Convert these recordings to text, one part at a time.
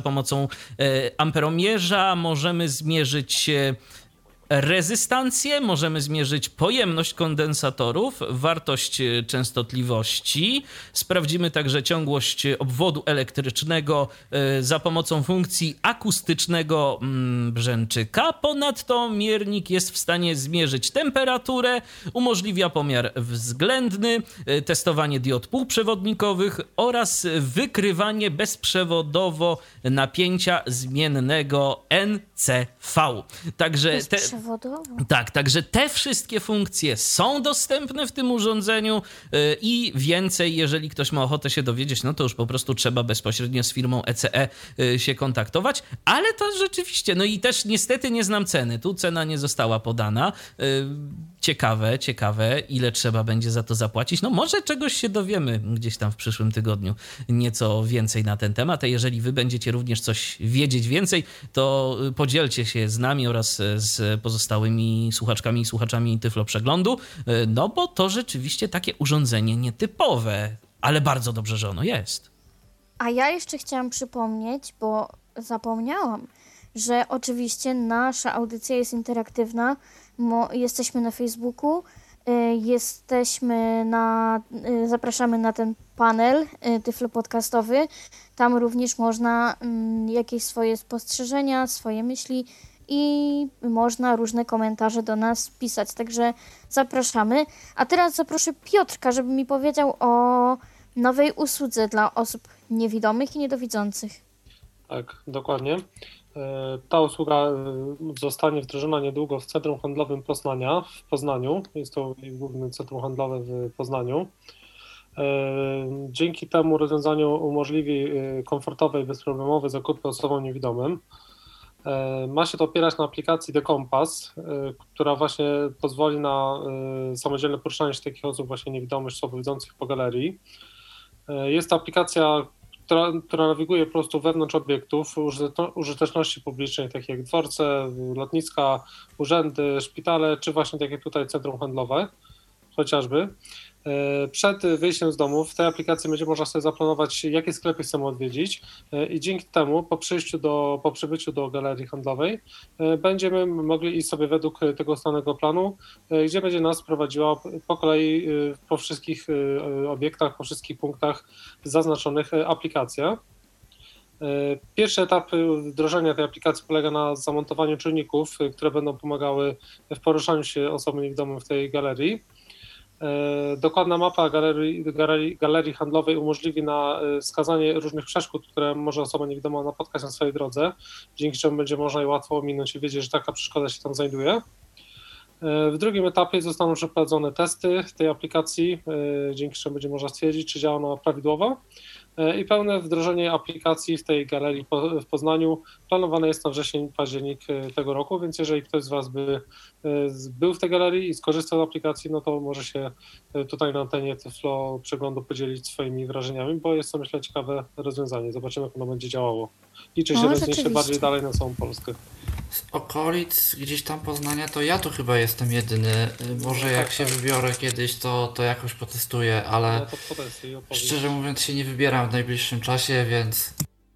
pomocą amperomierza możemy zmierzyć rezystancję, możemy zmierzyć pojemność kondensatorów, wartość częstotliwości. Sprawdzimy także ciągłość obwodu elektrycznego za pomocą funkcji akustycznego brzęczyka. Ponadto miernik jest w stanie zmierzyć temperaturę, umożliwia pomiar względny, testowanie diod półprzewodnikowych oraz wykrywanie bezprzewodowo napięcia zmiennego NCV. Także także te wszystkie funkcje są dostępne w tym urządzeniu i więcej, jeżeli ktoś ma ochotę się dowiedzieć, no to już po prostu trzeba bezpośrednio z firmą ECE się kontaktować, ale to rzeczywiście, no i też niestety nie znam ceny, tu cena nie została podana. Ciekawe, ile trzeba będzie za to zapłacić. No może czegoś się dowiemy gdzieś tam w przyszłym tygodniu, nieco więcej na ten temat, a jeżeli wy będziecie również coś wiedzieć więcej, to podzielcie się z nami oraz z pozostałymi słuchaczkami i słuchaczami Tyflo Przeglądu, no bo to rzeczywiście takie urządzenie nietypowe, ale bardzo dobrze, że ono jest. A ja jeszcze chciałam przypomnieć, bo zapomniałam, że oczywiście nasza audycja jest interaktywna. Jesteśmy na Facebooku, zapraszamy na ten panel Tyflo Podcastowy. Tam również można jakieś swoje spostrzeżenia, swoje myśli i można różne komentarze do nas pisać. Także zapraszamy. A teraz zaproszę Piotrka, żeby mi powiedział o nowej usłudze dla osób niewidomych i niedowidzących. Tak, dokładnie. Ta usługa zostanie wdrożona niedługo w Centrum Handlowym Poznania w Poznaniu. Jest to główne centrum handlowe w Poznaniu. Dzięki temu rozwiązaniu umożliwi komfortowe i bezproblemowe zakupy osobom niewidomym. Ma się to opierać na aplikacji The Compass, która właśnie pozwoli na samodzielne poruszanie się takich osób właśnie niewidomych, słabowidzących po galerii. Jest to aplikacja, która nawiguje po prostu wewnątrz obiektów użyteczności publicznej, takich jak dworce, lotniska, urzędy, szpitale, czy właśnie takie tutaj centrum handlowe chociażby. Przed wyjściem z domu w tej aplikacji będzie można sobie zaplanować, jakie sklepy chcemy odwiedzić i dzięki temu po przybyciu do galerii handlowej będziemy mogli iść sobie według tego ustalonego planu, gdzie będzie nas prowadziła po kolei po wszystkich obiektach, po wszystkich punktach zaznaczonych aplikacja. Pierwszy etap wdrożenia tej aplikacji polega na zamontowaniu czujników, które będą pomagały w poruszaniu się osobom niewidomym w tej galerii. Dokładna mapa galerii handlowej umożliwi wskazanie różnych przeszkód, które może osoba niewidoma napotkać na swojej drodze, dzięki czemu będzie można je łatwo ominąć i wiedzieć, że taka przeszkoda się tam znajduje. W drugim etapie zostaną przeprowadzone testy tej aplikacji, dzięki czemu będzie można stwierdzić, czy działa ona prawidłowo. I pełne wdrożenie aplikacji w tej galerii w Poznaniu planowane jest na wrzesień, październik tego roku, więc jeżeli ktoś z Was był w tej galerii i skorzystał z aplikacji, no to może się tutaj na antenie Tyflo Przeglądu podzielić swoimi wrażeniami, bo jest to, myślę, ciekawe rozwiązanie. Zobaczymy, jak ono będzie działało. Liczę się, że rozniesie bardziej dalej na całą Polskę. Z okolic gdzieś tam Poznania to ja tu chyba jestem jedyny. Może jak się wybiorę kiedyś, to jakoś potestuję, ale no to potestuj, szczerze mówiąc się nie wybieram w najbliższym czasie, więc...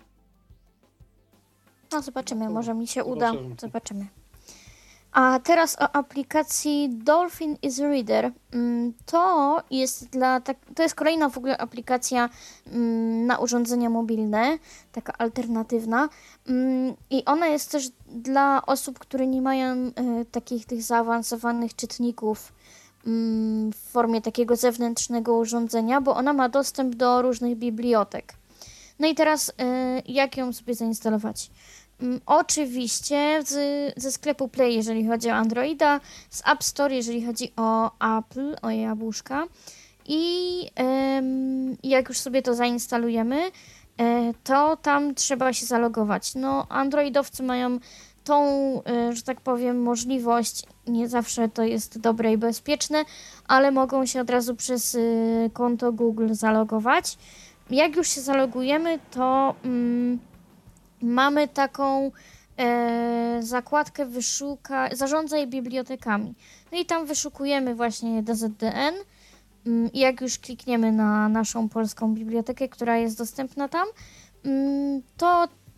No zobaczymy, może mi się uda. Zobaczymy. A teraz o aplikacji Dolphin Easy Reader. To jest kolejna w ogóle aplikacja na urządzenia mobilne, taka alternatywna. I ona jest też dla osób, które nie mają tych zaawansowanych czytników w formie takiego zewnętrznego urządzenia, bo ona ma dostęp do różnych bibliotek. No i teraz jak ją sobie zainstalować? Oczywiście ze sklepu Play, jeżeli chodzi o Androida, z App Store, jeżeli chodzi o Apple, o jabłuszka. I jak już sobie to zainstalujemy, to tam trzeba się zalogować. No, androidowcy mają tą, że tak powiem, możliwość, nie zawsze to jest dobre i bezpieczne, ale mogą się od razu przez konto Google zalogować. Jak już się zalogujemy, to mamy taką zakładkę zarządzaj bibliotekami. No i tam wyszukujemy właśnie DZDN i jak już klikniemy na naszą polską bibliotekę, która jest dostępna tam, to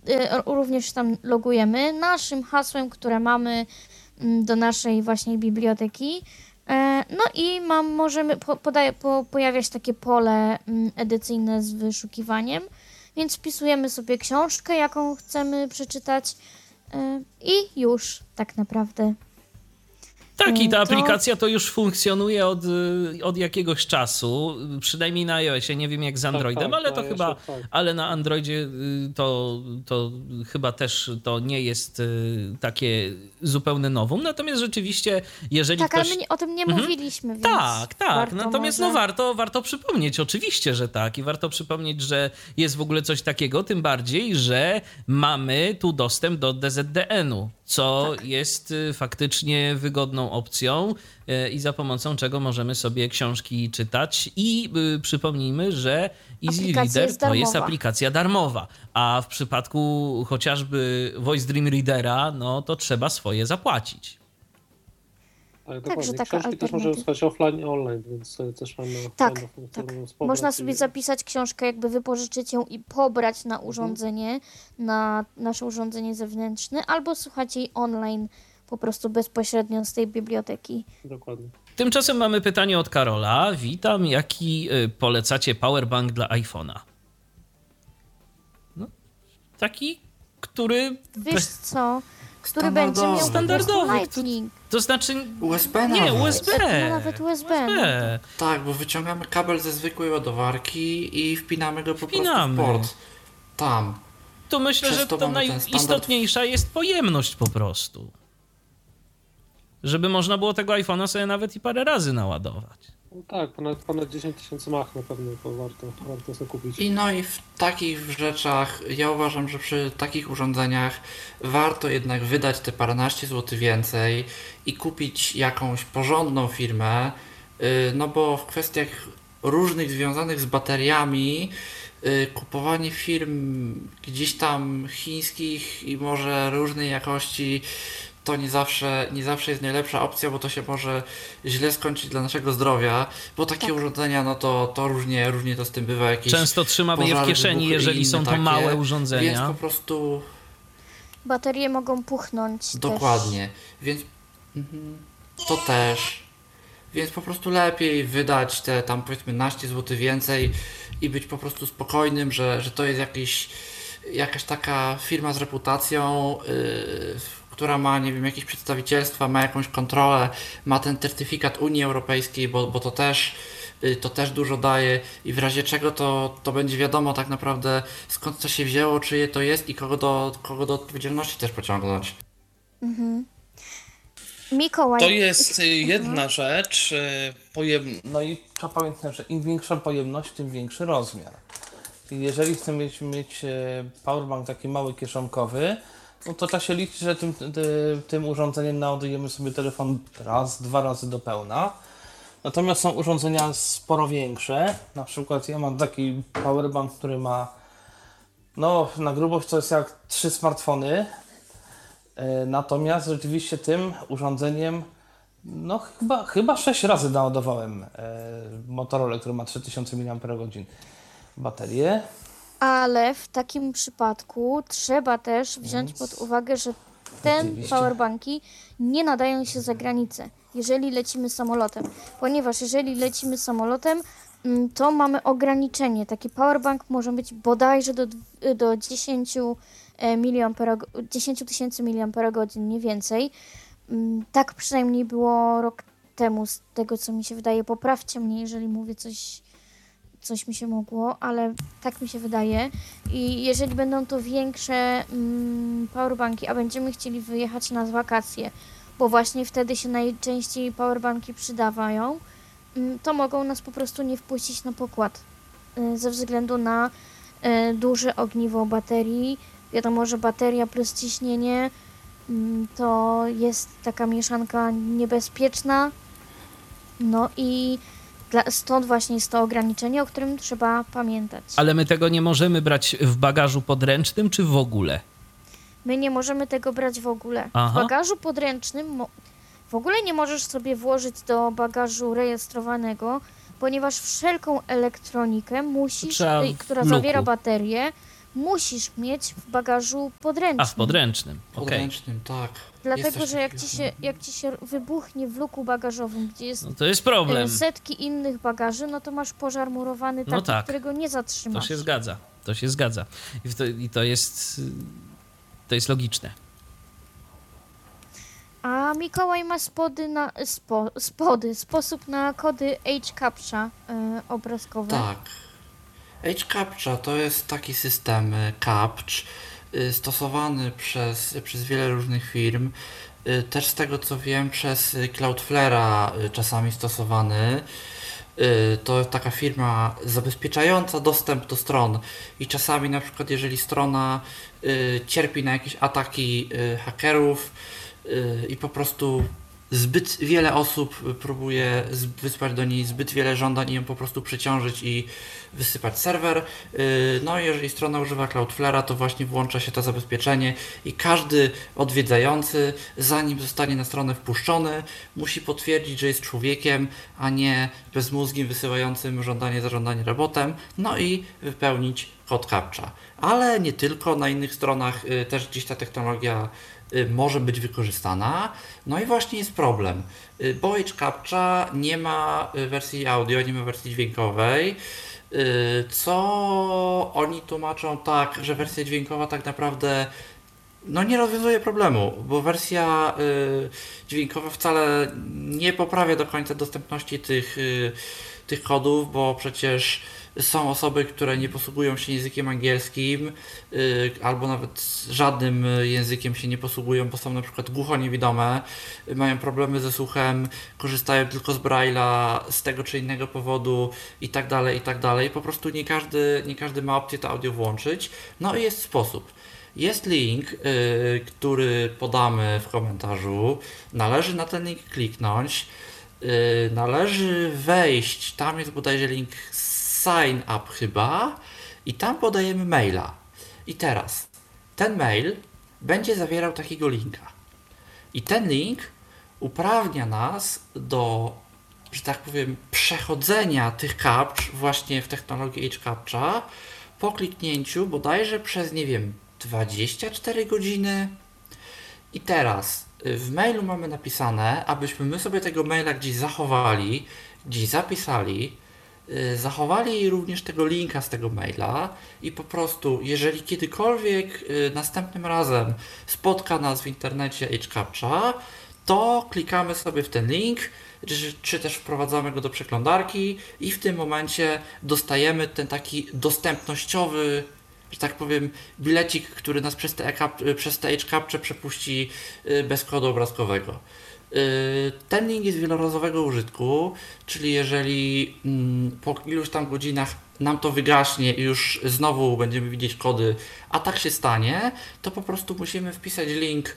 również tam logujemy naszym hasłem, które mamy do naszej właśnie biblioteki. No i możemy pojawiać takie pole edycyjne z wyszukiwaniem, więc wpisujemy sobie książkę, jaką chcemy przeczytać i już tak naprawdę. Tak, i ta aplikacja to już funkcjonuje od jakiegoś czasu, przynajmniej na iOSie, nie wiem jak z Androidem, ale to chyba, ale na Androidzie to chyba też to nie jest takie zupełne nowum, natomiast rzeczywiście, jeżeli tak, ktoś... ale my o tym nie mówiliśmy, więc Tak, natomiast warto przypomnieć, oczywiście, że tak, i warto przypomnieć, że jest w ogóle coś takiego, tym bardziej, że mamy tu dostęp do DZDN-u, co jest faktycznie wygodną opcją i za pomocą czego możemy sobie książki czytać. I przypomnijmy, że Easy Reader to jest aplikacja darmowa, a w przypadku chociażby Voice Dream Readera, no to trzeba swoje zapłacić. Tak, dokładnie. Książki też możemy słuchać offline i online, więc też mamy... Tak. Można sobie zapisać książkę, jakby wypożyczyć ją i pobrać na urządzenie, na nasze urządzenie zewnętrzne, albo słuchać jej online po prostu bezpośrednio z tej biblioteki. Dokładnie. Tymczasem mamy pytanie od Karola. Witam, jaki polecacie powerbank dla iPhone'a? No, taki, który... Wiesz co... Który będzie miał standardowy, Lightning. To znaczy... USB nie, nawet. USB. Nawet USB. No. Tak, bo wyciągamy kabel ze zwykłej ładowarki i wpinamy go po prostu w port. Tam. To myślę, że to najistotniejsza jest pojemność po prostu. Żeby można było tego iPhone'a sobie nawet i parę razy naładować. No tak, ponad 10 000 mach na pewno to warto sobie kupić. I no i w takich rzeczach, ja uważam, że przy takich urządzeniach warto jednak wydać te paręnaście złotych więcej i kupić jakąś porządną firmę, no bo w kwestiach różnych związanych z bateriami kupowanie firm gdzieś tam chińskich i może różnej jakości to nie zawsze jest najlepsza opcja, bo to się może źle skończyć dla naszego zdrowia, bo takie urządzenia, no to różnie to z tym bywa. Jakieś często trzymamy je w kieszeni, jeżeli są to małe urządzenia. Więc po prostu... Baterie mogą puchnąć. Dokładnie. Też. Więc to też. Więc po prostu lepiej wydać te tam powiedzmy 15 zł więcej i być po prostu spokojnym, że to jest jakaś taka firma z reputacją, która ma, nie wiem, jakieś przedstawicielstwa, ma jakąś kontrolę, ma ten certyfikat Unii Europejskiej, bo to też dużo daje i w razie czego to będzie wiadomo tak naprawdę skąd to się wzięło, czyje to jest i kogo do odpowiedzialności też pociągnąć. Mhm. Mikołaj. To jest jedna rzecz, no i trzeba pamiętać, że im większa pojemność, tym większy rozmiar. I jeżeli chcemy mieć powerbank taki mały, kieszonkowy, no to trzeba się liczyć, że tym urządzeniem naładujemy sobie telefon raz, 2 razy do pełna. Natomiast są urządzenia sporo większe. Na przykład ja mam taki powerbank, który ma na grubość to jest jak 3 smartfony. Natomiast rzeczywiście tym urządzeniem chyba 6 razy naładowałem Motorola, który ma 3000 mAh baterię. Ale w takim przypadku trzeba też wziąć pod uwagę, że te powerbanki nie nadają się za granicę, jeżeli lecimy samolotem. Ponieważ jeżeli lecimy samolotem, to mamy ograniczenie. Taki powerbank może być bodajże do 10 tysięcy mAh, nie więcej. Tak przynajmniej było rok temu, z tego co mi się wydaje. Poprawcie mnie, jeżeli mówię coś mi się mogło, ale tak mi się wydaje. I jeżeli będą to większe powerbanki, a będziemy chcieli wyjechać na wakacje, bo właśnie wtedy się najczęściej powerbanki przydawają, to mogą nas po prostu nie wpuścić na pokład ze względu na duże ogniwo baterii. Wiadomo, że bateria plus ciśnienie to jest taka mieszanka niebezpieczna. No i stąd właśnie jest to ograniczenie, o którym trzeba pamiętać. Ale my tego nie możemy brać w bagażu podręcznym, czy w ogóle? My nie możemy tego brać w ogóle. Aha. W bagażu podręcznym w ogóle nie możesz sobie włożyć do bagażu rejestrowanego, ponieważ wszelką elektronikę która zawiera baterię, musisz mieć w bagażu podręcznym. A w podręcznym, okej. Podręcznym, tak. Dlatego, Jest że coś jak ci się wybuchnie w luku bagażowym, gdzie jest No to jest problem. setki innych bagaży, no to masz pożar murowany taki, No tak. którego nie To zatrzymasz. się zgadza. To się zgadza. I to jest logiczne. A Mikołaj ma sposób na kody H-Captcha obrazkowe. Tak. H-Captcha to jest taki system captch stosowany przez wiele różnych firm. Też z tego co wiem przez Cloudflare'a czasami stosowany. To jest taka firma zabezpieczająca dostęp do stron i czasami na przykład jeżeli strona cierpi na jakieś ataki hakerów i po prostu zbyt wiele osób próbuje wysłać do niej zbyt wiele żądań i ją po prostu przeciążyć i wysypać serwer. No i jeżeli strona używa Cloudflare'a, to właśnie włącza się to zabezpieczenie i każdy odwiedzający, zanim zostanie na stronę wpuszczony, musi potwierdzić, że jest człowiekiem, a nie bezmózgiem wysyłającym żądanie za żądanie robotem, no i wypełnić kod captcha. Ale nie tylko, na innych stronach też gdzieś ta technologia może być wykorzystana. No i właśnie jest problem, bo H-Captcha nie ma wersji audio, nie ma wersji dźwiękowej, co oni tłumaczą tak, że wersja dźwiękowa tak naprawdę nie rozwiązuje problemu, bo wersja dźwiękowa wcale nie poprawia do końca dostępności tych kodów, bo przecież są osoby, które nie posługują się językiem angielskim albo nawet żadnym językiem się nie posługują, bo są na przykład głuchoniewidome, mają problemy ze słuchem, korzystają tylko z Braille'a z tego czy innego powodu i tak dalej, i tak dalej. Po prostu nie każdy ma opcję to audio włączyć. No i jest sposób. Jest link, który podamy w komentarzu. Należy na ten link kliknąć. Należy wejść, tam jest bodajże link sign up chyba i tam podajemy maila. I teraz ten mail będzie zawierał takiego linka. I ten link uprawnia nas do, że tak powiem, przechodzenia tych captch właśnie w technologii H-Captcha po kliknięciu bodajże przez, nie wiem, 24 godziny. I teraz w mailu mamy napisane, abyśmy my sobie tego maila gdzieś zachowali, gdzieś zapisali, zachowali również tego linka z tego maila i po prostu, jeżeli kiedykolwiek następnym razem spotka nas w internecie H-Captcha, to klikamy sobie w ten link, czy też wprowadzamy go do przeglądarki i w tym momencie dostajemy ten taki dostępnościowy, że tak powiem, bilecik, który nas przez te H-Captcha przepuści bez kodu obrazkowego. Ten link jest wielorazowego użytku, czyli jeżeli po iluś tam godzinach nam to wygaśnie i już znowu będziemy widzieć kody, a tak się stanie, to po prostu musimy wpisać link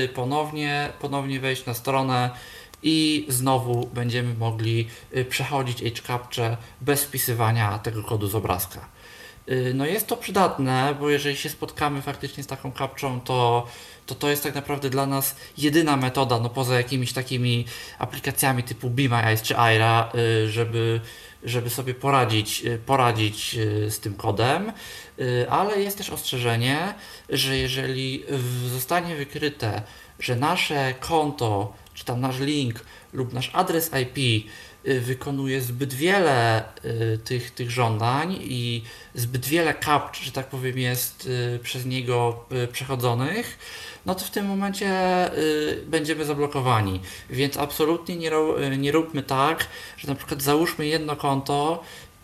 ponownie wejść na stronę i znowu będziemy mogli przechodzić H-Captcha bez wpisywania tego kodu z obrazka. No jest to przydatne, bo jeżeli się spotkamy faktycznie z taką captchą, to jest tak naprawdę dla nas jedyna metoda, poza jakimiś takimi aplikacjami typu Be My Eyes czy Aira, żeby sobie poradzić z tym kodem, ale jest też ostrzeżenie, że jeżeli zostanie wykryte, że nasze konto, czy tam nasz link lub nasz adres IP wykonuje zbyt wiele tych żądań i zbyt wiele captch, że tak powiem, jest przez niego przechodzonych, no to w tym momencie będziemy zablokowani. Więc absolutnie nie róbmy tak, że na przykład załóżmy jedno konto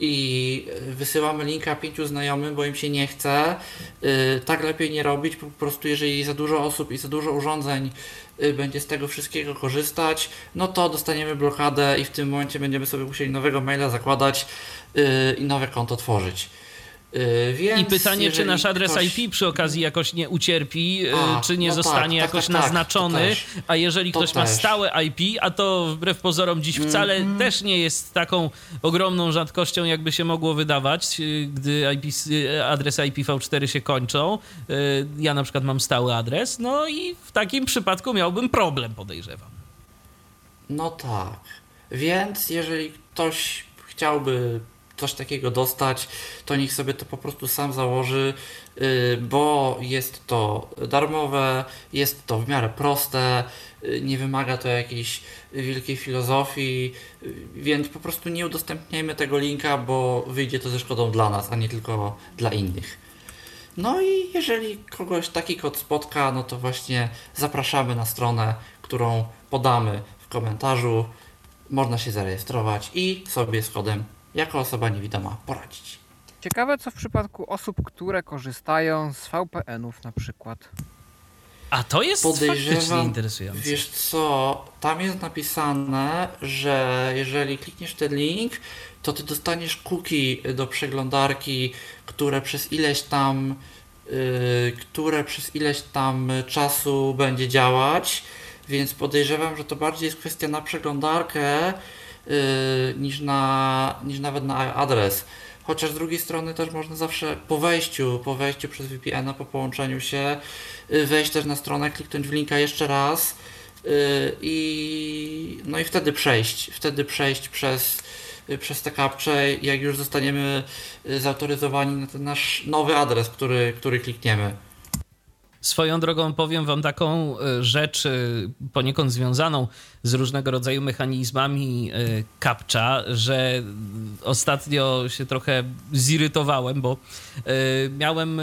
i wysyłamy linka 5 znajomym, bo im się nie chce. Tak lepiej nie robić, po prostu jeżeli za dużo osób i za dużo urządzeń będzie z tego wszystkiego korzystać, no to dostaniemy blokadę i w tym momencie będziemy sobie musieli nowego maila zakładać i nowe konto tworzyć. Więc i pytanie, czy nasz adres IP przy okazji jakoś nie ucierpi, czy nie zostanie jakoś naznaczony, a jeżeli ktoś ma stałe IP, a to wbrew pozorom dziś wcale też nie jest taką ogromną rzadkością, jakby się mogło wydawać, gdy adres IPv4 się kończą. Ja na przykład mam stały adres, no i w takim przypadku miałbym problem, podejrzewam. No tak, więc jeżeli ktoś chciałby coś takiego dostać, to niech sobie to po prostu sam założy, bo jest to darmowe, jest to w miarę proste, nie wymaga to jakiejś wielkiej filozofii, więc po prostu nie udostępniajmy tego linka, bo wyjdzie to ze szkodą dla nas, a nie tylko dla innych. No i jeżeli kogoś taki kod spotka, no to właśnie zapraszamy na stronę, którą podamy w komentarzu. Można się zarejestrować i sobie z kodem jako osoba niewidoma poradzić. Ciekawe co w przypadku osób, które korzystają z VPN-ów na przykład. A to jest faktycznie interesujące. Wiesz co, tam jest napisane, że jeżeli klikniesz ten link, to ty dostaniesz cookie do przeglądarki, które przez ileś tam czasu będzie działać, więc podejrzewam, że to bardziej jest kwestia na przeglądarkę niż nawet na adres. Chociaż z drugiej strony też można zawsze po wejściu przez VPN-a, po połączeniu się, wejść też na stronę, kliknąć w linka jeszcze raz i wtedy przejść przez te captcha, jak już zostaniemy zautoryzowani na ten nasz nowy adres, który klikniemy. Swoją drogą powiem wam taką rzecz poniekąd związaną z różnego rodzaju mechanizmami captcha, że ostatnio się trochę zirytowałem, bo miałem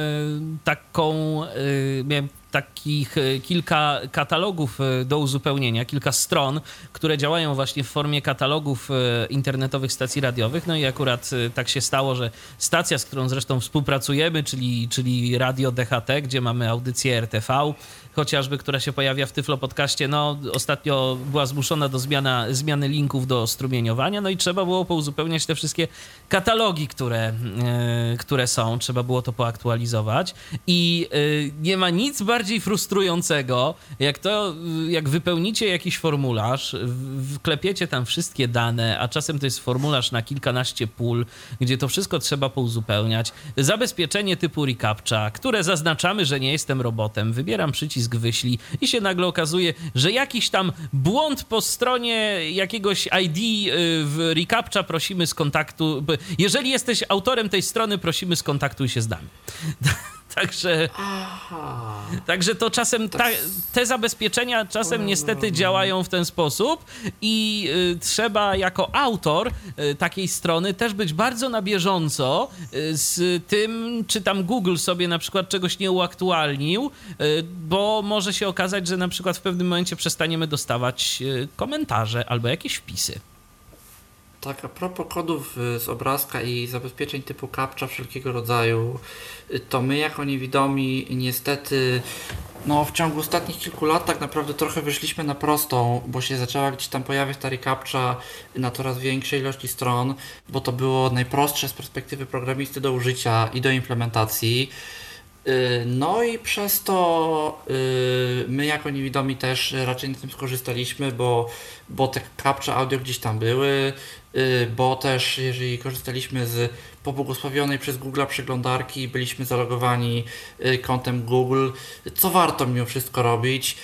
takich kilka katalogów do uzupełnienia, kilka stron, które działają właśnie w formie katalogów internetowych stacji radiowych. No i akurat tak się stało, że stacja, z którą zresztą współpracujemy, czyli Radio DHT, gdzie mamy audycję RTV, chociażby, która się pojawia w Tyflo Podcaście, no ostatnio była zmuszona do zmiany linków do strumieniowania, no i trzeba było pouzupełniać te wszystkie katalogi, które są, trzeba było to poaktualizować i nie ma nic bardziej frustrującego, jak wypełnicie jakiś formularz, wklepiecie tam wszystkie dane, a czasem to jest formularz na kilkanaście pól, gdzie to wszystko trzeba pouzupełniać, zabezpieczenie typu reCAPTCHA, które zaznaczamy, że nie jestem robotem, wybieram przycisk wyślij i się nagle okazuje, że jakiś tam błąd po stronie jakiegoś ID w reCAPTCHA, prosimy z kontaktu, jeżeli jesteś autorem tej strony, prosimy skontaktuj się z nami. Także to czasem te zabezpieczenia czasem niestety działają w ten sposób i trzeba jako autor takiej strony też być bardzo na bieżąco z tym, czy tam Google sobie na przykład czegoś nie uaktualnił, bo może się okazać, że na przykład w pewnym momencie przestaniemy dostawać komentarze albo jakieś wpisy. Tak, a propos kodów z obrazka i zabezpieczeń typu CAPTCHA wszelkiego rodzaju, to my jako niewidomi niestety w ciągu ostatnich kilku lat tak naprawdę trochę wyszliśmy na prostą, bo się zaczęła gdzieś tam pojawiać ta reCAPTCHA na coraz większej ilości stron, bo to było najprostsze z perspektywy programisty do użycia i do implementacji. No i przez to my jako niewidomi też raczej na tym skorzystaliśmy, bo te captcha audio gdzieś tam były, bo też jeżeli korzystaliśmy z pobłogosławionej przez Google'a przeglądarki, byliśmy zalogowani kontem Google, co warto mimo wszystko robić,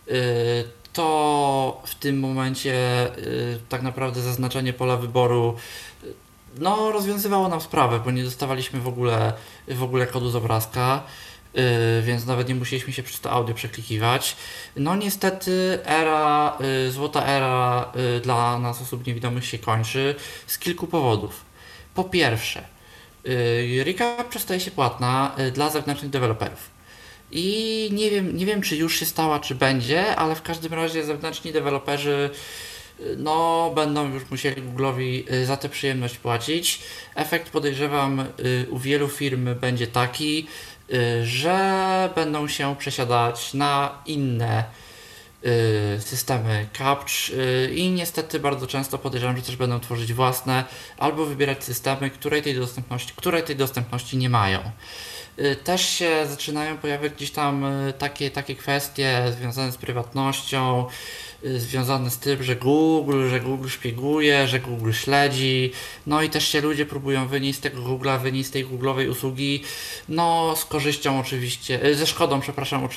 to w tym momencie tak naprawdę zaznaczenie pola wyboru rozwiązywało nam sprawę, bo nie dostawaliśmy w ogóle kodu z obrazka, więc nawet nie musieliśmy się przez to audio przeklikiwać. No niestety złota era dla nas osób niewidomych się kończy z kilku powodów. Po pierwsze, reCAPTCHA staje się płatna dla zewnętrznych deweloperów. I nie wiem czy już się stała, czy będzie, ale w każdym razie zewnętrzni deweloperzy będą już musieli Google'owi za tę przyjemność płacić. Efekt, podejrzewam, u wielu firm będzie taki, że będą się przesiadać na inne systemy CAPTCH i niestety bardzo często podejrzewam, że też będą tworzyć własne albo wybierać systemy, które tej dostępności nie mają. Też się zaczynają pojawiać gdzieś tam takie kwestie związane z prywatnością, związane z tym, że Google szpieguje, że Google śledzi, i też się ludzie próbują wynieść z tego Google'a, wynieść z tej Google'owej usługi, z korzyścią oczywiście, ze szkodą,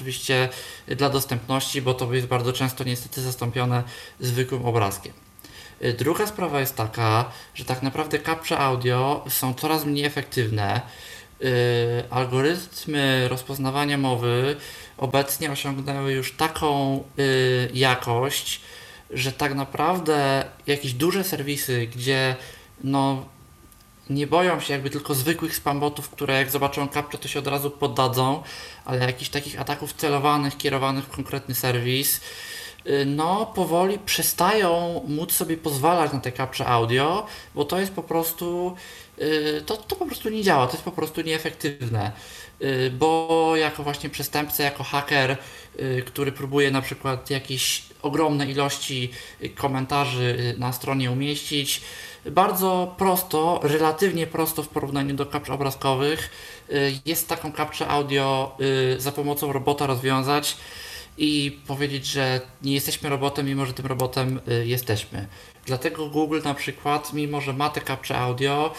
oczywiście dla dostępności, bo to jest bardzo często niestety zastąpione zwykłym obrazkiem. Druga sprawa jest taka, że tak naprawdę capture audio są coraz mniej efektywne. Algorytmy rozpoznawania mowy obecnie osiągnęły już taką jakość, że tak naprawdę jakieś duże serwisy, gdzie no nie boją się jakby tylko zwykłych spambotów, które jak zobaczą capture, to się od razu poddadzą, ale jakichś takich ataków celowanych, kierowanych w konkretny serwis, no powoli przestają móc sobie pozwalać na te capture audio, bo to jest po prostu to po prostu nie działa, to jest po prostu nieefektywne, bo jako właśnie przestępca, jako haker, który próbuje na przykład jakieś ogromne ilości komentarzy na stronie umieścić, bardzo prosto, relatywnie prosto w porównaniu do capture obrazkowych jest taką capture audio za pomocą robota rozwiązać i powiedzieć, że nie jesteśmy robotem, mimo że tym robotem jesteśmy. Dlatego Google na przykład, mimo że ma te capture audio,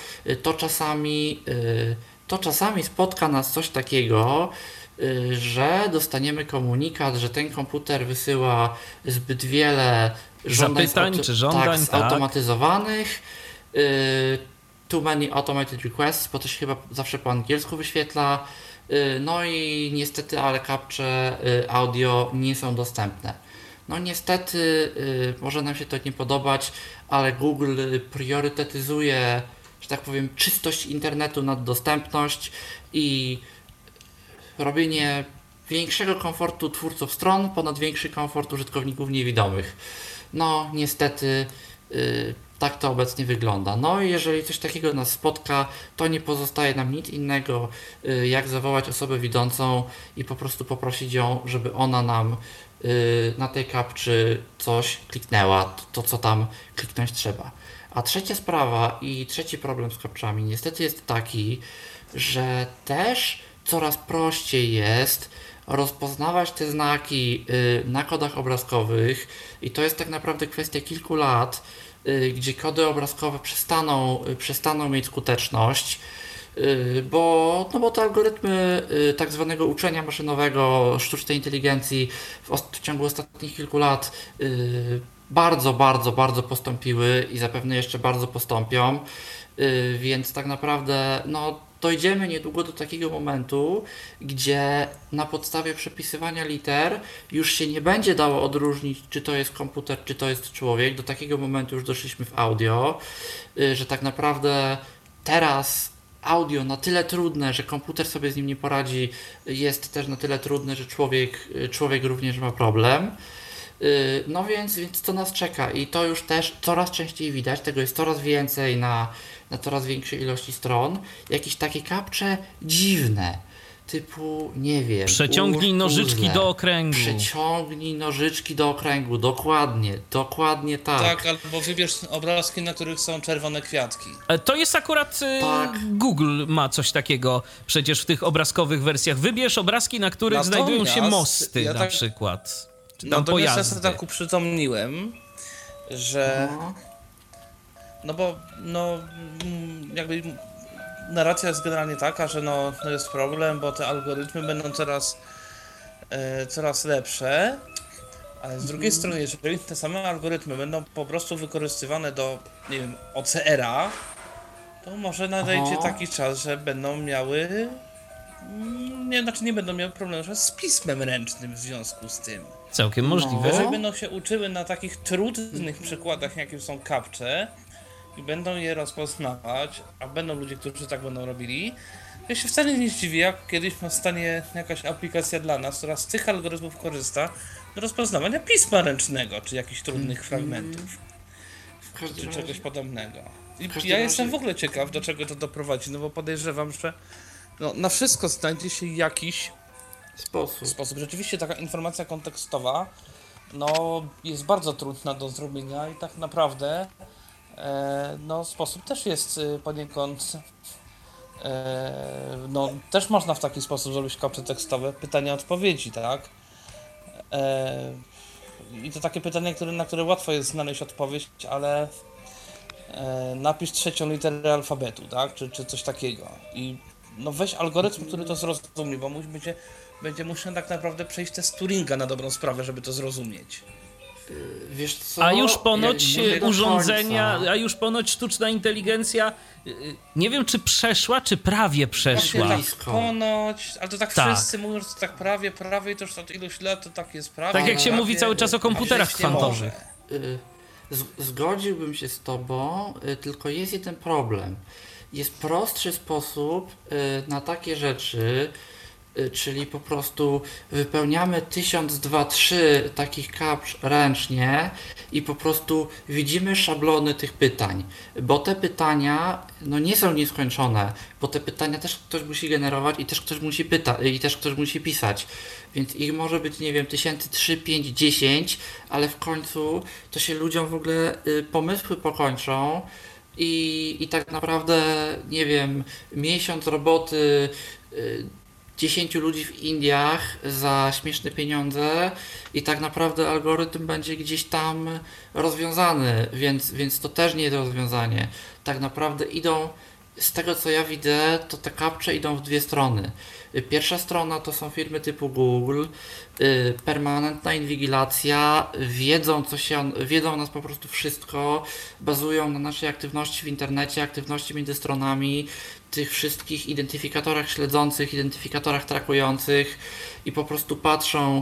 to czasami spotka nas coś takiego, że dostaniemy komunikat, że ten komputer wysyła zbyt wiele zapytań czy żądań, zautomatyzowanych, too many automated requests, bo to się chyba zawsze po angielsku wyświetla, no i niestety, ale capture audio nie są dostępne. No niestety, może nam się to nie podobać, ale Google priorytetyzuje, że tak powiem, czystość internetu nad dostępność i robienie większego komfortu twórców stron ponad większy komfort użytkowników niewidomych. No niestety tak to obecnie wygląda. No i jeżeli coś takiego nas spotka, to nie pozostaje nam nic innego, jak zawołać osobę widzącą i po prostu poprosić ją, żeby ona nam na tej capture coś kliknęła, to co tam kliknąć trzeba. A trzecia sprawa i trzeci problem z capturami niestety jest taki, że też coraz prościej jest rozpoznawać te znaki na kodach obrazkowych i to jest tak naprawdę kwestia kilku lat, gdzie kody obrazkowe przestaną mieć skuteczność, bo te algorytmy tak zwanego uczenia maszynowego, sztucznej inteligencji w ciągu ostatnich kilku lat bardzo postąpiły i zapewne jeszcze bardzo postąpią, więc tak naprawdę no, dojdziemy niedługo do takiego momentu, gdzie na podstawie przepisywania liter już się nie będzie dało odróżnić, czy to jest komputer, czy to jest człowiek. Do takiego momentu już doszliśmy w audio, że tak naprawdę teraz audio na tyle trudne, że komputer sobie z nim nie poradzi, jest też na tyle trudne, że człowiek również ma problem. No więc to nas czeka i to już też coraz częściej widać, tego jest coraz więcej na coraz większej ilości stron, jakieś takie capture dziwne, typu, nie wiem... Przeciągnij nożyczki do okręgu. Przeciągnij nożyczki do okręgu, dokładnie tak. Tak, albo wybierz obrazki, na których są czerwone kwiatki. To jest akurat... Tak. Google ma coś takiego przecież w tych obrazkowych wersjach. Wybierz obrazki, na których znajdują się mosty na przykład. Czy tam pojazdy. Ja sobie tak uprzytomniłem, że... No bo jakby narracja jest generalnie taka, że no jest problem, bo te algorytmy będą coraz lepsze, ale z drugiej strony, jeżeli te same algorytmy będą po prostu wykorzystywane do, nie wiem, OCR-a, to może nadejdzie taki czas, że będą miały, nie będą miały problemu z pismem ręcznym w związku z tym. Całkiem możliwe. Jeżeli będą się uczyły na takich trudnych przykładach, jakie są capture, i będą je rozpoznawać, a będą ludzie, którzy tak będą robili, ja się wcale nie zdziwię, jak kiedyś powstanie jakaś aplikacja dla nas, która z tych algorytmów korzysta do rozpoznawania pisma ręcznego, czy jakichś trudnych fragmentów, czy czegoś podobnego. I ja jestem w ogóle ciekaw, do czego to doprowadzi, no bo podejrzewam, że na wszystko znajdzie się jakiś sposób. Rzeczywiście taka informacja kontekstowa jest bardzo trudna do zrobienia i tak naprawdę sposób też jest poniekąd też można w taki sposób zrobić capture tekstowe, pytania-odpowiedzi, tak? I to takie pytanie, na które łatwo jest znaleźć odpowiedź, ale napisz 3. literę alfabetu, tak? Czy coś takiego. I weź algorytm, który to zrozumie, bo będzie musiał tak naprawdę przejść test Turinga na dobrą sprawę, żeby to zrozumieć. Wiesz co? A już ponoć nie do urządzenia, końca. a już ponoć sztuczna inteligencja, nie wiem czy przeszła, czy prawie przeszła. Właśnie Blisko. tak ponoć, ale to tak, Tak. wszyscy mówią, że to tak prawie i to już od iluś lat to tak jest prawie. Tak jak się prawie, mówi cały czas o komputerach a wreszcie kwantowych. może. Zgodziłbym się z tobą, tylko jest jeden problem. Jest prostszy sposób na takie rzeczy, czyli po prostu wypełniamy 1000, 2, 3 takich captch ręcznie i po prostu widzimy szablony tych pytań, bo te pytania no nie są nieskończone, bo te pytania też ktoś musi generować i też ktoś musi i też ktoś musi pisać, więc ich może być, nie wiem, 1003, 5, 10, ale w końcu to się ludziom w ogóle pomysły pokończą i tak naprawdę, nie wiem, miesiąc roboty 10 ludzi w Indiach za śmieszne pieniądze i tak naprawdę algorytm będzie gdzieś tam rozwiązany, więc to też nie jest rozwiązanie. Tak naprawdę idą, z tego co ja widzę, to te captcha idą w dwie strony. Pierwsza strona to są firmy typu Google, permanentna inwigilacja, wiedzą o nas po prostu wszystko, bazują na naszej aktywności w internecie, aktywności między stronami, tych wszystkich identyfikatorach śledzących, identyfikatorach trakujących i po prostu patrzą,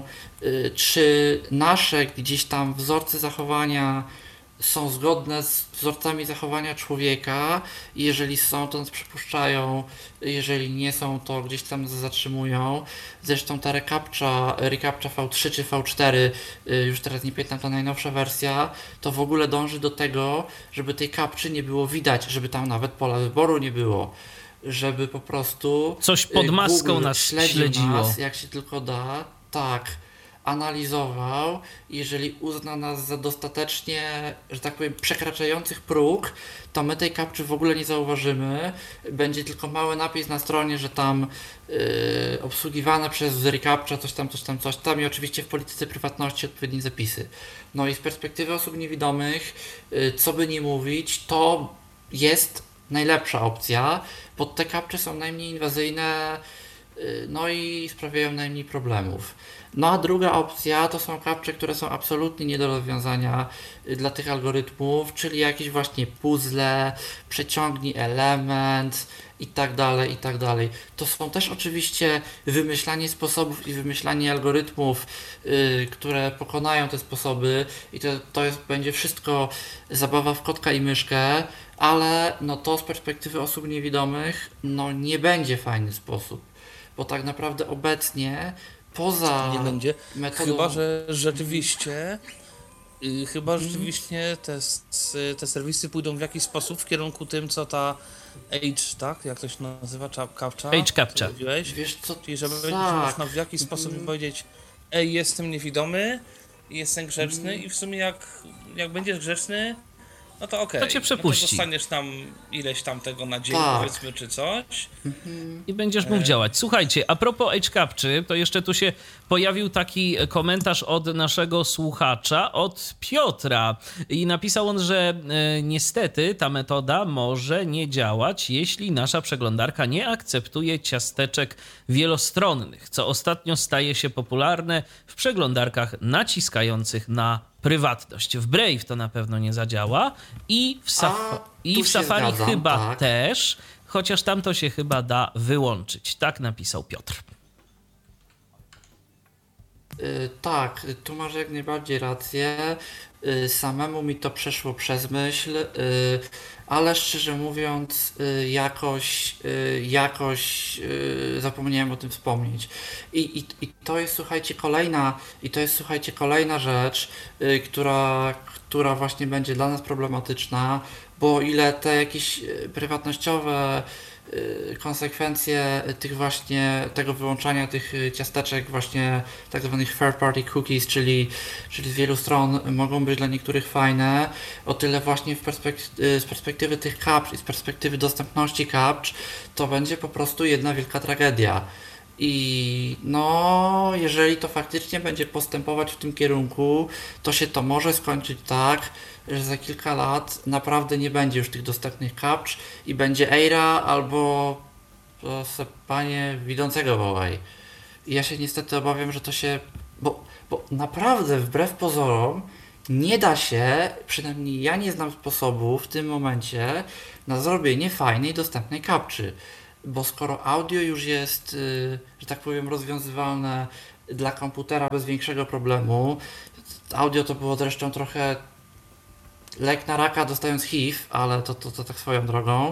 czy nasze gdzieś tam wzorce zachowania są zgodne z wzorcami zachowania człowieka i jeżeli są, to nas przypuszczają, jeżeli nie są, to gdzieś tam nas zatrzymują. Zresztą ta recaptcha V3 czy V4, już teraz nie pamiętam, ta najnowsza wersja, to w ogóle dąży do tego, żeby tej captchy nie było widać, żeby tam nawet pola wyboru nie było, żeby po prostu Coś pod maską Google nas śledził śledziło. nas, jak się tylko da, tak, analizował, jeżeli uzna nas za dostatecznie, że tak powiem, przekraczających próg, to my tej captchy w ogóle nie zauważymy. Będzie tylko mały napis na stronie, że tam obsługiwane przez reCAPTCHA coś tam i oczywiście w polityce prywatności odpowiednie zapisy. No i z perspektywy osób niewidomych, co by nie mówić, to jest najlepsza opcja, bo te captchy są najmniej inwazyjne, no i sprawiają najmniej problemów. No a druga opcja to są captcha, które są absolutnie nie do rozwiązania dla tych algorytmów, czyli jakieś właśnie puzzle, przeciągnij element i tak dalej, i tak dalej. To są też oczywiście wymyślanie sposobów i wymyślanie algorytmów, które pokonają te sposoby i będzie wszystko zabawa w kotka i myszkę, ale no to z perspektywy osób niewidomych no nie będzie fajny sposób, bo tak naprawdę obecnie poza Nie będzie. metodą... Chyba, że rzeczywiście te serwisy pójdą w jakiś sposób w kierunku tym, co ta Age, tak? Jak to się nazywa? Captcha? Age captcha. Co mówiłeś? Wiesz co, Czyli żeby tak. można w jakiś sposób powiedzieć: ej, jestem niewidomy, jestem grzeczny i w sumie jak będziesz grzeczny, no to okej. To cię przepuści. No to dostaniesz tam ileś tam tego na dzień, Tak. powiedzmy, czy coś. I będziesz mógł działać. Słuchajcie, a propos Age Captchy, to jeszcze tu się pojawił taki komentarz od naszego słuchacza, od Piotra. I napisał on, że niestety ta metoda może nie działać, jeśli nasza przeglądarka nie akceptuje ciasteczek wielostronnych, co ostatnio staje się popularne w przeglądarkach naciskających na prywatność. W Brave to na pewno nie zadziała i w, tu się Safari zgadzam, chyba tak. też, chociaż tam to się chyba da wyłączyć. Tak napisał Piotr. Tak, tu masz jak najbardziej rację. Samemu mi to przeszło przez myśl, ale szczerze mówiąc, jakoś zapomniałem o tym wspomnieć. I to jest, słuchajcie, kolejna rzecz, która właśnie będzie dla nas problematyczna, bo o ile te jakieś prywatnościowe konsekwencje tego wyłączania tych ciasteczek właśnie tak zwanych third party cookies, czyli z wielu stron mogą być dla niektórych fajne, o tyle właśnie z perspektywy tych captch i z perspektywy dostępności captch to będzie po prostu jedna wielka tragedia. I no, jeżeli to faktycznie będzie postępować w tym kierunku, to się to może skończyć tak, że za kilka lat naprawdę nie będzie już tych dostępnych captch i będzie Eira albo panie widzącego wołaj. I ja się niestety obawiam, że to się... Bo naprawdę wbrew pozorom nie da się, przynajmniej ja nie znam sposobu w tym momencie na zrobienie fajnej, dostępnej kapczy. Bo skoro audio już jest, że tak powiem, rozwiązywalne dla komputera bez większego problemu, audio to było zresztą trochę lek na raka dostając HIV, ale to tak swoją drogą.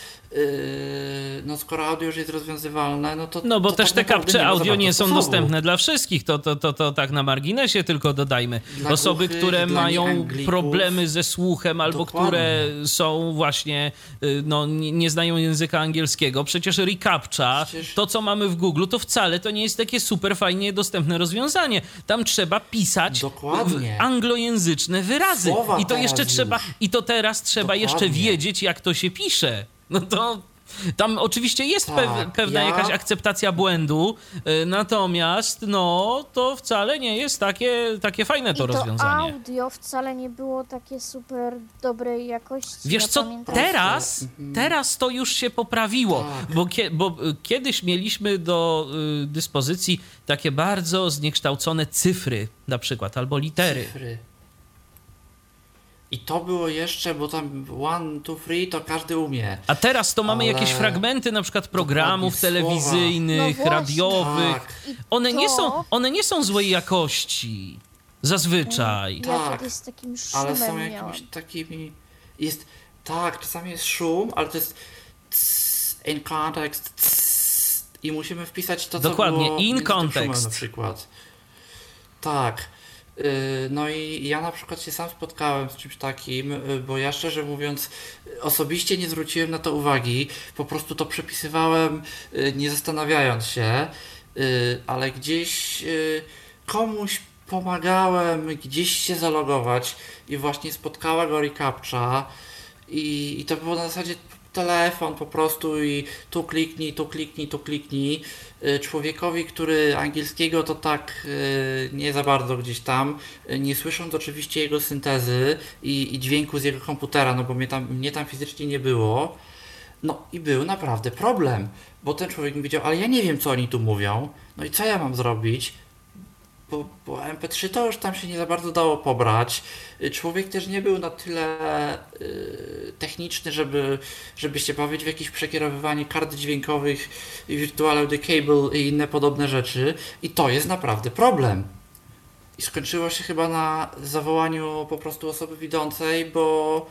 No skoro audio już jest rozwiązywalne, no to... No bo to też tak te naprawdę kapcze ma za audio bardzo nie są sposobu. dostępne dla wszystkich, to tak na marginesie tylko dodajmy. Dla Osoby, głuchych, które dla mają nieanglików. problemy ze słuchem albo Dokładnie. które są właśnie, no nie znają języka angielskiego, przecież reCAPTCHA, to co mamy w Google, to wcale to nie jest takie super fajnie dostępne rozwiązanie. Tam trzeba pisać Dokładnie. anglojęzyczne wyrazy. Słowa I to jeszcze teraz trzeba, już. i to teraz trzeba jeszcze Dokładnie. wiedzieć, jak to się pisze. No to tam oczywiście jest Tak, pewna jakaś akceptacja błędu, natomiast no to wcale nie jest takie fajne to I to rozwiązanie. audio wcale nie było takie super dobrej jakości. Wiesz ja co, pamiętam. teraz to już się poprawiło, Tak. bo kiedyś mieliśmy do dyspozycji takie bardzo zniekształcone cyfry na przykład, albo litery. Cyfry. I to było jeszcze, bo tam 1, 2, 3 to każdy umie. A teraz to mamy Ale- jakieś fragmenty na przykład programów Dokładnie, słowa. telewizyjnych, No właśnie. radiowych. Tak. I One nie są złej jakości. Zazwyczaj. Ja Tak, kiedyś z takim szumem Ale są miałam. jakimiś takimi... Jest... Tak, czasami jest szum, ale to jest in context i musimy wpisać to, Dokładnie, co było in między tym context. szumem na przykład. Tak. No i ja na przykład się sam spotkałem z czymś takim, bo ja szczerze mówiąc osobiście nie zwróciłem na to uwagi, po prostu to przepisywałem nie zastanawiając się, ale gdzieś komuś pomagałem gdzieś się zalogować i właśnie spotkała go reCAPTCHA i to było na zasadzie telefon po prostu i tu kliknij, tu kliknij, tu kliknij. Człowiekowi, który angielskiego to tak nie za bardzo gdzieś tam, nie słysząc oczywiście jego syntezy i dźwięku z jego komputera, no bo mnie tam fizycznie nie było, no i był naprawdę problem, bo ten człowiek mi powiedział, ale ja nie wiem, co oni tu mówią, no i co ja mam zrobić? Bo MP3 to już tam się nie za bardzo dało pobrać. Człowiek też nie był na tyle techniczny, żeby się bawić w jakieś przekierowywanie kart dźwiękowych, Virtual Audio Cable i inne podobne rzeczy. I to jest naprawdę problem. I skończyło się chyba na zawołaniu po prostu osoby widzącej, bo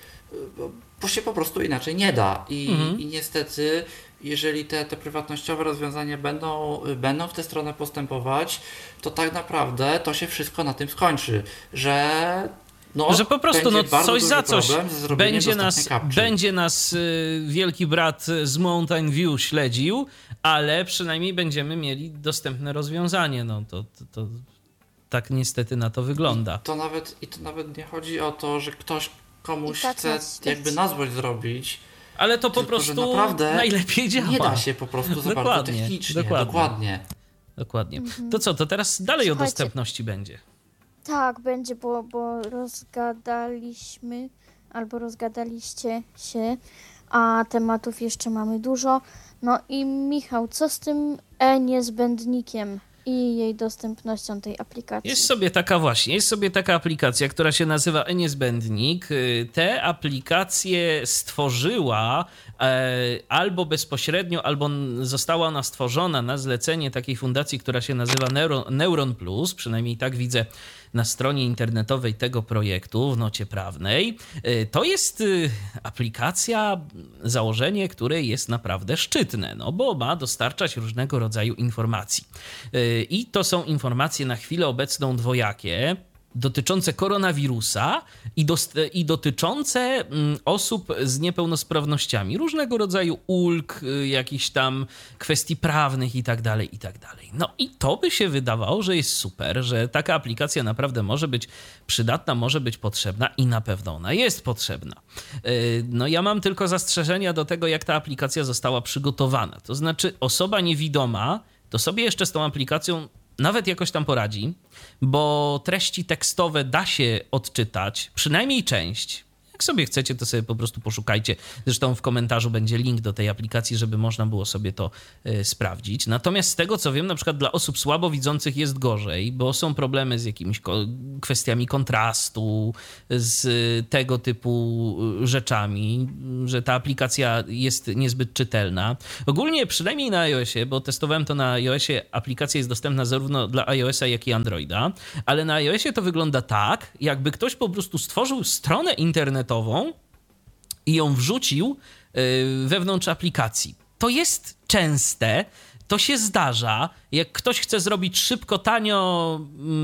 się po prostu inaczej nie da. I niestety, jeżeli te prywatnościowe rozwiązania będą w tę stronę postępować, to tak naprawdę to się wszystko na tym skończy, że że po prostu będzie bardzo coś duży za coś problem ze zrobieniem dostępnej kapczy. będzie nas wielki brat z Mountain View śledził, ale przynajmniej będziemy mieli dostępne rozwiązanie. No to tak niestety na to wygląda. I to nawet nie chodzi o to, że ktoś komuś I tak chce nas jakby na złość zrobić, Ale to po tylko, że prostu naprawdę najlepiej działa. nie da się po prostu za bardzo Dokładnie, technicznie. Dokładnie. To co, to teraz dalej o Słuchajcie. dostępności będzie. Tak, będzie, bo rozgadaliśmy albo rozgadaliście się, a tematów jeszcze mamy dużo. No i Michał, co z tym e-niezbędnikiem i jej dostępnością tej aplikacji? Jest sobie taka aplikacja, która się nazywa e-niezbędnik. Tę aplikację stworzyła albo bezpośrednio, albo została ona stworzona na zlecenie takiej fundacji, która się nazywa Neuron Plus, przynajmniej tak widzę na stronie internetowej tego projektu w nocie prawnej. To jest aplikacja, założenie, które jest naprawdę szczytne, no bo ma dostarczać różnego rodzaju informacji. I to są informacje na chwilę obecną dwojakie, dotyczące koronawirusa i dotyczące osób z niepełnosprawnościami, różnego rodzaju ulg, jakichś tam kwestii prawnych i tak dalej. No i to by się wydawało, że jest super, że taka aplikacja naprawdę może być przydatna, może być potrzebna i na pewno ona jest potrzebna. No ja mam tylko zastrzeżenia do tego, jak ta aplikacja została przygotowana. To znaczy osoba niewidoma to sobie jeszcze z tą aplikacją nawet jakoś tam poradzi, bo treści tekstowe da się odczytać, przynajmniej część. Jak sobie chcecie, to sobie po prostu poszukajcie. Zresztą w komentarzu będzie link do tej aplikacji, żeby można było sobie to sprawdzić. Natomiast z tego, co wiem, na przykład dla osób słabowidzących jest gorzej, bo są problemy z jakimiś kwestiami kontrastu, z tego typu rzeczami, że ta aplikacja jest niezbyt czytelna. Ogólnie, przynajmniej na iOSie, bo testowałem to na iOSie, aplikacja jest dostępna zarówno dla iOSa, jak i Androida, ale na iOSie to wygląda tak, jakby ktoś po prostu stworzył stronę internetową i ją wrzucił wewnątrz aplikacji. To jest częste, to się zdarza. Jak ktoś chce zrobić szybko, tanio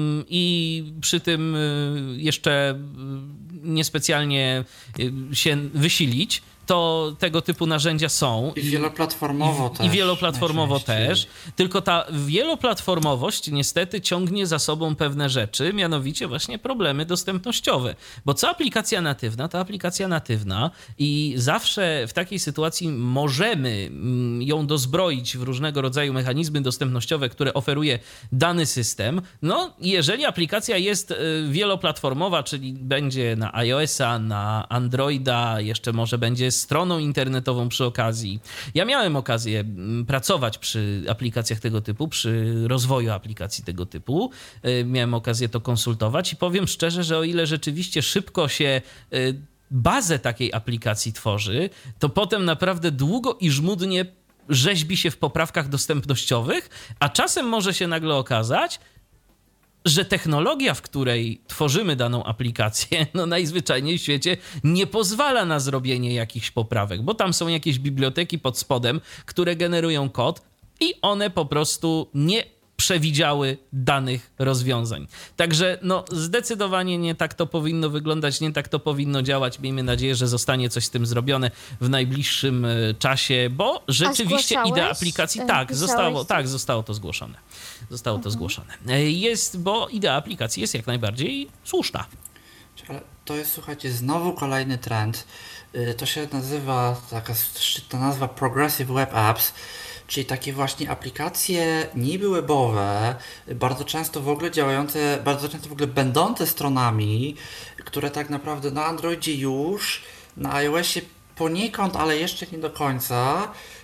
i przy tym jeszcze niespecjalnie się wysilić, to tego typu narzędzia są. I wieloplatformowo też. I wieloplatformowo też. Tylko ta wieloplatformowość niestety ciągnie za sobą pewne rzeczy, mianowicie właśnie problemy dostępnościowe. Bo co aplikacja natywna, to aplikacja natywna i zawsze w takiej sytuacji możemy ją dozbroić w różnego rodzaju mechanizmy dostępnościowe, które oferuje dany system. No, jeżeli aplikacja jest wieloplatformowa, czyli będzie na iOS-a, na Androida, jeszcze może będzie stroną internetową przy okazji. Ja miałem okazję pracować przy aplikacjach tego typu, przy rozwoju aplikacji tego typu. Miałem okazję to konsultować i powiem szczerze, że o ile rzeczywiście szybko się bazę takiej aplikacji tworzy, to potem naprawdę długo i żmudnie rzeźbi się w poprawkach dostępnościowych, a czasem może się nagle okazać, że technologia, w której tworzymy daną aplikację, no najzwyczajniej w świecie nie pozwala na zrobienie jakichś poprawek, bo tam są jakieś biblioteki pod spodem, które generują kod i one po prostu nie przewidziały danych rozwiązań. Także no zdecydowanie nie tak to powinno wyglądać, nie tak to powinno działać. Miejmy nadzieję, że zostanie coś z tym zrobione w najbliższym czasie, bo rzeczywiście idea aplikacji zostało to zgłoszone. Zostało to zgłoszone. Bo idea aplikacji jest jak najbardziej słuszna. Ale to jest, słuchajcie, znowu kolejny trend. To się nazywa, taka szczytna nazwa Progressive Web Apps, czyli takie właśnie aplikacje niby webowe, bardzo często w ogóle działające, bardzo często w ogóle będące stronami, które tak naprawdę na Androidzie już, na iOSie poniekąd, ale jeszcze nie do końca,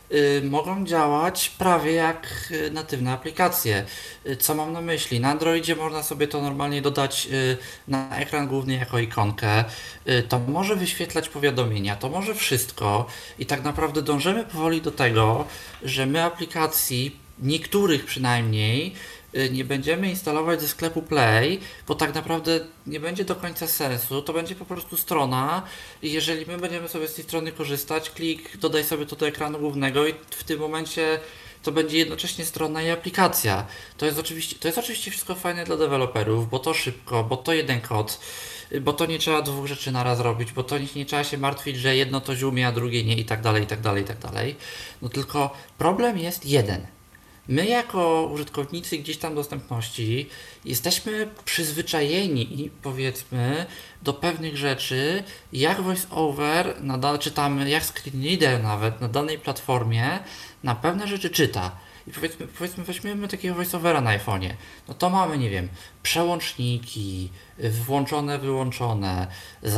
mogą działać prawie jak natywne aplikacje. Co mam na myśli? Na Androidzie można sobie to normalnie dodać na ekran główny jako ikonkę. To może wyświetlać powiadomienia, to może wszystko i tak naprawdę dążymy powoli do tego, że my aplikacji, niektórych przynajmniej, nie będziemy instalować ze sklepu Play, bo tak naprawdę nie będzie do końca sensu, to będzie po prostu strona i jeżeli my będziemy sobie z tej strony korzystać, klik, dodaj sobie to do ekranu głównego i w tym momencie to będzie jednocześnie strona i aplikacja. To jest oczywiście wszystko fajne dla deweloperów, bo to szybko, bo to jeden kod, bo to nie trzeba dwóch rzeczy naraz robić, bo to nie trzeba się martwić, że jedno to ziumie, a drugie nie i tak dalej, i tak dalej, i tak dalej. No tylko problem jest jeden. My jako użytkownicy gdzieś tam dostępności jesteśmy przyzwyczajeni, powiedzmy, do pewnych rzeczy, jak VoiceOver, czy tam jak screenreader nawet na danej platformie na pewne rzeczy czyta. I powiedzmy weźmiemy takiego VoiceOvera na iPhone'ie. No to mamy, nie wiem, przełączniki, włączone, wyłączone,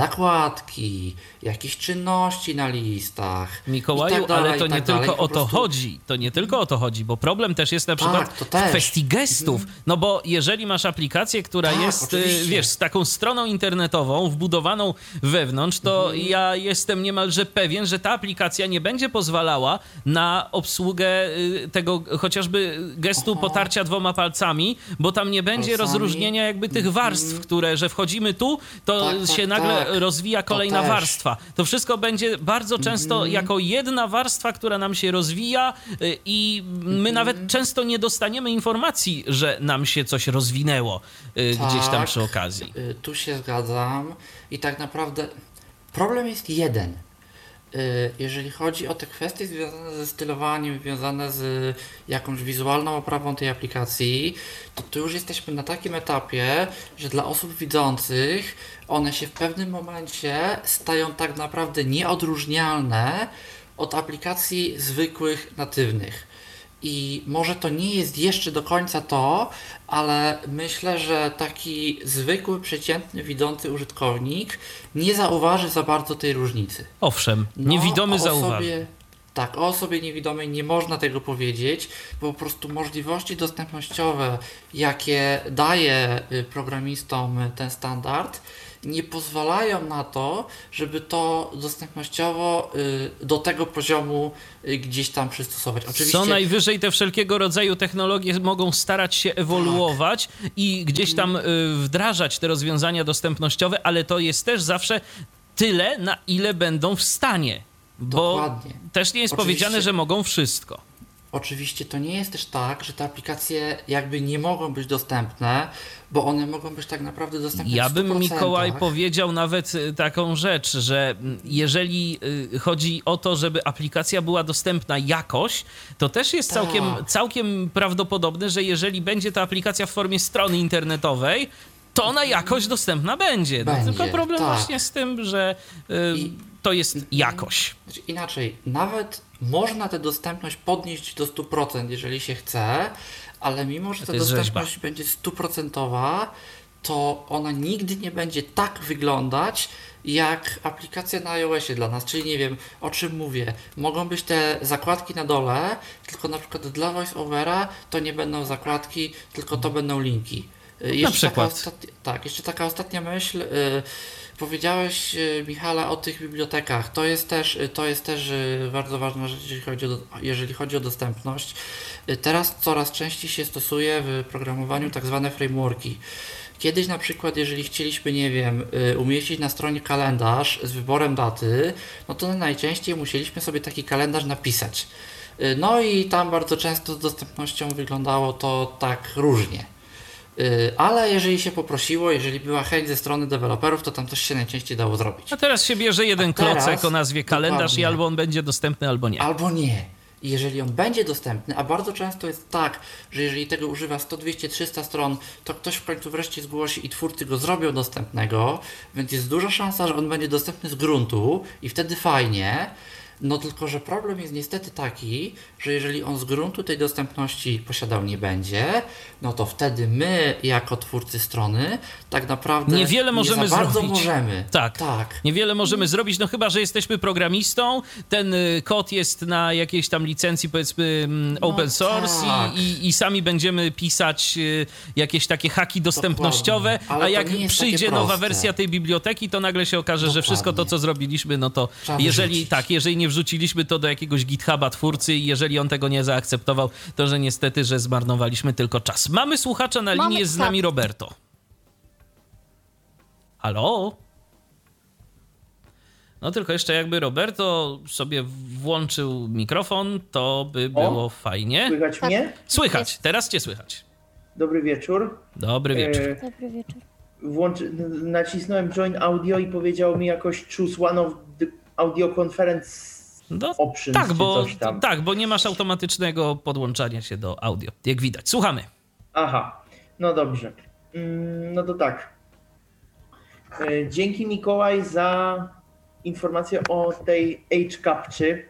zakładki, jakieś czynności na listach. Mikołaju, i tak dalej, ale to nie tylko o to chodzi. To nie tylko o to chodzi, bo problem też jest na przykład w kwestii gestów. No bo jeżeli masz aplikację, która jest, oczywiście, wiesz, z taką stroną internetową wbudowaną wewnątrz, to ja jestem niemalże pewien, że ta aplikacja nie będzie pozwalała na obsługę tego chociażby gestu potarcia dwoma palcami, bo tam nie będzie rozróżnienia jakby tych warstw, że wchodzimy tu, to się nagle rozwija kolejna warstwa. To wszystko będzie bardzo często jako jedna warstwa, która nam się rozwija i my nawet często nie dostaniemy informacji, że nam się coś rozwinęło gdzieś tam przy okazji. Tu się zgadzam i tak naprawdę problem jest jeden. Jeżeli chodzi o te kwestie związane ze stylowaniem, związane z jakąś wizualną oprawą tej aplikacji, to tu już jesteśmy na takim etapie, że dla osób widzących one się w pewnym momencie stają tak naprawdę nieodróżnialne od aplikacji zwykłych, natywnych. I może to nie jest jeszcze do końca to, ale myślę, że taki zwykły, przeciętny, widzący użytkownik nie zauważy za bardzo tej różnicy. Owszem, niewidomy zauważy. Tak, o osobie niewidomej nie można tego powiedzieć, bo po prostu możliwości dostępnościowe, jakie daje programistom ten standard, nie pozwalają na to, żeby to dostępnościowo do tego poziomu gdzieś tam przystosować. Co najwyżej te wszelkiego rodzaju technologie mogą starać się ewoluować i gdzieś tam wdrażać te rozwiązania dostępnościowe, ale to jest też zawsze tyle, na ile będą w stanie. Bo Dokładnie. też nie jest powiedziane, że mogą wszystko. Oczywiście to nie jest też tak, że te aplikacje jakby nie mogą być dostępne, bo one mogą być tak naprawdę dostępne Ja w 100%. bym, Mikołaj, powiedział nawet taką rzecz, że jeżeli chodzi o to, żeby aplikacja była dostępna jakoś, to też jest całkiem prawdopodobne, że jeżeli będzie ta aplikacja w formie strony internetowej, to ona jakoś dostępna będzie. No, tylko problem właśnie z tym, że to jest jakoś. Znaczy inaczej, nawet można tę dostępność podnieść do 100%, jeżeli się chce, ale mimo, że ta dostępność będzie 100%, to ona nigdy nie będzie tak wyglądać, jak aplikacja na iOSie dla nas. Czyli nie wiem, o czym mówię. Mogą być te zakładki na dole, tylko na przykład dla VoiceOvera to nie będą zakładki, tylko to będą linki. Na przykład. Jeszcze taka ostatnia myśl. Powiedziałeś, Michale, o tych bibliotekach. To jest też bardzo ważna rzecz, jeżeli chodzi o dostępność. Teraz coraz częściej się stosuje w programowaniu tak zwane frameworki. Kiedyś na przykład, jeżeli chcieliśmy, nie wiem, umieścić na stronie kalendarz z wyborem daty, no to najczęściej musieliśmy sobie taki kalendarz napisać. No i tam bardzo często z dostępnością wyglądało to tak różnie. Ale jeżeli się poprosiło, jeżeli była chęć ze strony deweloperów, to tam coś się najczęściej dało zrobić. A teraz się bierze jeden klocek o nazwie kalendarz dokładnie. I albo on będzie dostępny, albo nie. Albo nie. I jeżeli on będzie dostępny, a bardzo często jest tak, że jeżeli tego używa 100, 200, 300 stron, to ktoś w końcu wreszcie zgłosi i twórcy go zrobią dostępnego, więc jest duża szansa, że on będzie dostępny z gruntu i wtedy fajnie. No tylko, że problem jest niestety taki, że jeżeli on z gruntu tej dostępności posiadał nie będzie, no to wtedy my, jako twórcy strony, tak naprawdę niewiele możemy nie za bardzo zrobić. Możemy. Tak. Niewiele możemy zrobić, no chyba, że jesteśmy programistą, ten kod jest na jakiejś tam licencji, powiedzmy, open source i sami będziemy pisać jakieś takie haki dostępnościowe, a jak przyjdzie nowa wersja tej biblioteki, to nagle się okaże, że wszystko to, co zrobiliśmy, no to jeżeli nie wrzuciliśmy to do jakiegoś GitHuba twórcy i jeżeli on tego nie zaakceptował, to że niestety, że zmarnowaliśmy tylko czas. Mamy słuchacza na linii, jest z nami Roberto. Halo? No tylko jeszcze jakby Roberto sobie włączył mikrofon, to by było fajnie. Słychać mnie? Słychać, teraz cię słychać. Dobry wieczór. Dobry wieczór. Dobry wieczór. Nacisnąłem Join Audio i powiedział mi jakoś choose one of the audio conference options, bo nie masz automatycznego podłączania się do audio, jak widać. Słuchamy. Aha, no dobrze. No to tak. Dzięki, Mikołaj, za informację o tej H-Capczy,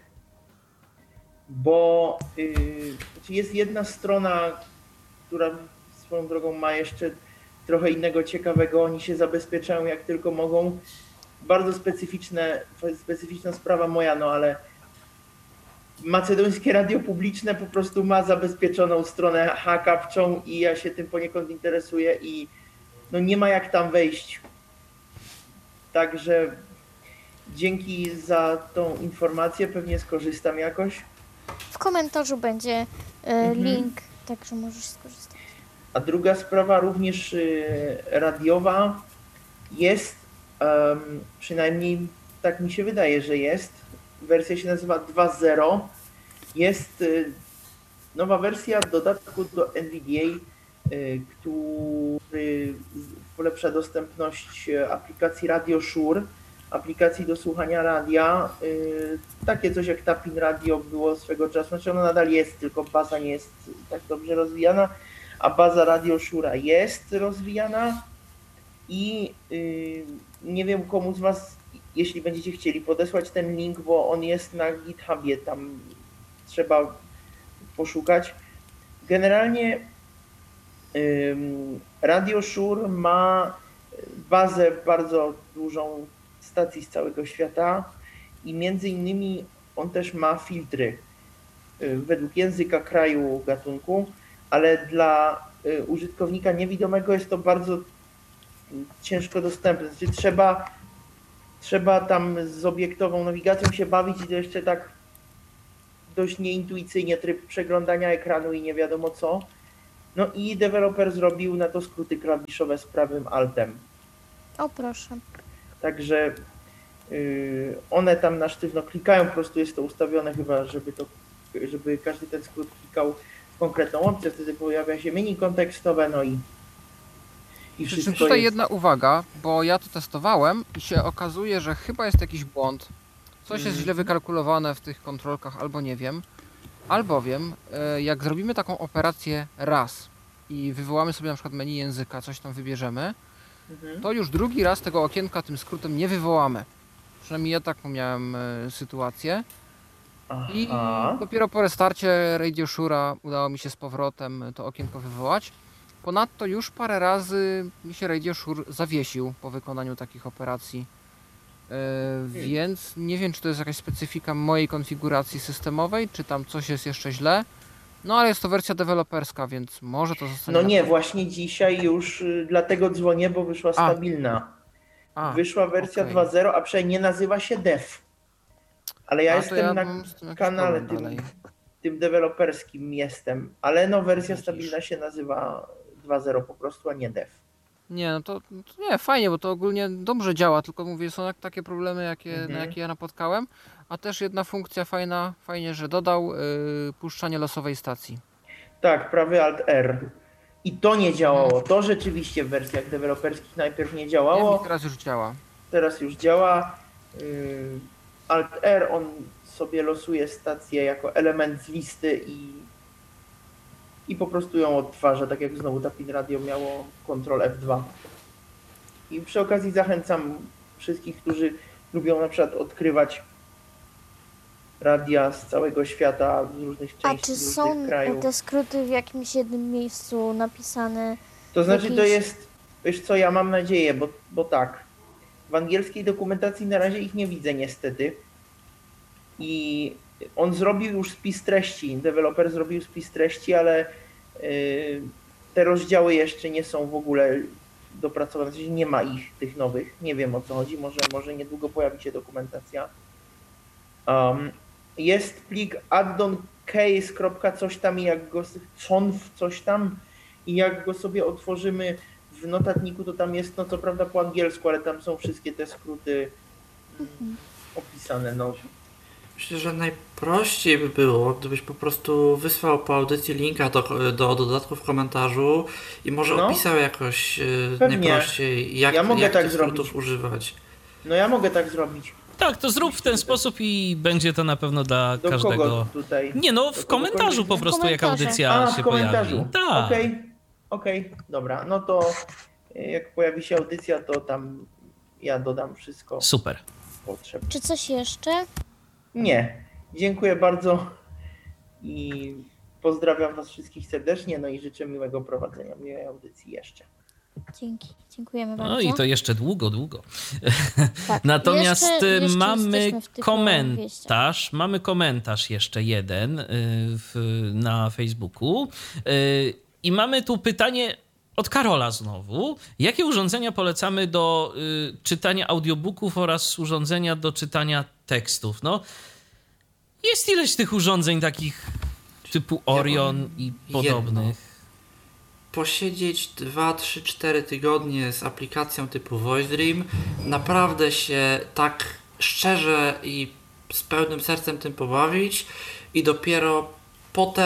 bo jest jedna strona, która swoją drogą ma jeszcze trochę innego ciekawego. Oni się zabezpieczają jak tylko mogą. Bardzo specyficzna sprawa moja, no ale Macedońskie Radio Publiczne po prostu ma zabezpieczoną stronę H-Capczą i ja się tym poniekąd interesuję i no nie ma jak tam wejść. Także dzięki za tą informację, pewnie skorzystam jakoś. W komentarzu będzie link, także możesz skorzystać. A druga sprawa, również radiowa, jest, przynajmniej tak mi się wydaje, że jest. Wersja się nazywa 2.0. Jest nowa wersja dodatku do NVDA, który polepsza dostępność aplikacji Radio Shure, aplikacji do słuchania radia. Takie coś jak Tapin Radio było swego czasu, znaczy ono nadal jest, tylko baza nie jest tak dobrze rozwijana, a baza Radio Shure'a jest rozwijana i nie wiem, komu z Was, jeśli będziecie chcieli podesłać ten link, bo on jest na GitHubie, tam trzeba poszukać. Generalnie Radio Shure ma bazę bardzo dużą stacji z całego świata i między innymi on też ma filtry według języka, kraju, gatunku, ale dla użytkownika niewidomego jest to bardzo ciężko dostępne. Znaczy trzeba tam z obiektową nawigacją się bawić i to jeszcze tak dość nieintuicyjnie, tryb przeglądania ekranu i nie wiadomo co. No i deweloper zrobił na to skróty klawiszowe z prawym altem. O proszę. Także one tam na sztywno klikają, po prostu jest to ustawione chyba, żeby każdy ten skrót klikał w konkretną opcję, wtedy pojawia się menu kontekstowe, no i Przy czym tutaj jedna uwaga, bo ja to testowałem i się okazuje, że chyba jest jakiś błąd. Coś jest źle wykalkulowane w tych kontrolkach, albo nie wiem. Albowiem, jak zrobimy taką operację raz i wywołamy sobie na przykład menu języka, coś tam wybierzemy, to już drugi raz tego okienka tym skrótem nie wywołamy. Przynajmniej ja taką miałem sytuację. I dopiero po restarcie Radio Shure'a udało mi się z powrotem to okienko wywołać. Ponadto już parę razy mi się Radio Shure zawiesił po wykonaniu takich operacji. Więc nie wiem, czy to jest jakaś specyfika mojej konfiguracji systemowej, czy tam coś jest jeszcze źle. No ale jest to wersja deweloperska, więc może to zostanie... No nie, właśnie dzisiaj już dlatego dzwonię, bo wyszła stabilna. Wyszła wersja 2.0, a przynajmniej nie nazywa się dev. Ale ja jestem na kanale tym deweloperskim jestem, ale no wersja stabilna się nazywa 2.0 po prostu, a nie dev. Nie, no to nie, fajnie, bo to ogólnie dobrze działa, tylko mówię, są takie problemy, na jakie ja napotkałem, a też jedna funkcja fajnie, że dodał puszczanie losowej stacji. Tak, prawy Alt R. I to nie działało, to rzeczywiście w wersjach deweloperskich najpierw nie działało. Nie, teraz już działa. Teraz już działa. Alt R, on sobie losuje stację jako element z listy i po prostu ją odtwarza, tak jak znowu Tapin Radio miało Ctrl F2. I przy okazji zachęcam wszystkich, którzy lubią na przykład odkrywać radia z całego świata, z różnych części, czy z są różnych krajów. te skróty w jakimś jednym miejscu napisane? To znaczy to jest, wiesz co, ja mam nadzieję, bo tak, w angielskiej dokumentacji na razie ich nie widzę niestety. I on zrobił już spis treści, deweloper zrobił spis treści, ale te rozdziały jeszcze nie są w ogóle dopracowane, czyli nie ma ich, tych nowych, nie wiem o co chodzi, może niedługo pojawi się dokumentacja. Jest plik addon case coś tam i jak go coś tam i jak go sobie otworzymy w notatniku, to tam jest, no co prawda po angielsku, ale tam są wszystkie te skróty opisane. No. Myślę, że najprościej by było, gdybyś po prostu wysłał po audycji linka do dodatku w komentarzu i może opisał jakoś najprościej, jak tych skrótów używać. No ja mogę tak zrobić. Tak, to zrób w ten sposób i będzie to na pewno dla każdego. Kogo tutaj? Nie no, w komentarzu po prostu, jak audycja się pojawi. Tak. Okej, dobra. No to jak pojawi się audycja, to tam ja dodam wszystko. Super. Potrzebne. Czy coś jeszcze? Nie. Dziękuję bardzo i pozdrawiam was wszystkich serdecznie, no i życzę miłego prowadzenia miłej audycji jeszcze. Dziękujemy bardzo. No i to jeszcze długo. Tak, Natomiast jeszcze mamy komentarz jeszcze jeden na Facebooku i mamy tu pytanie od Karola znowu. Jakie urządzenia polecamy do czytania audiobooków oraz urządzenia do czytania tekstów? No, jest ileś tych urządzeń takich typu Orion i podobnych. Posiedzieć 2, 3, 4 tygodnie z aplikacją typu Voice Dream, naprawdę się tak szczerze i z pełnym sercem tym pobawić i dopiero potem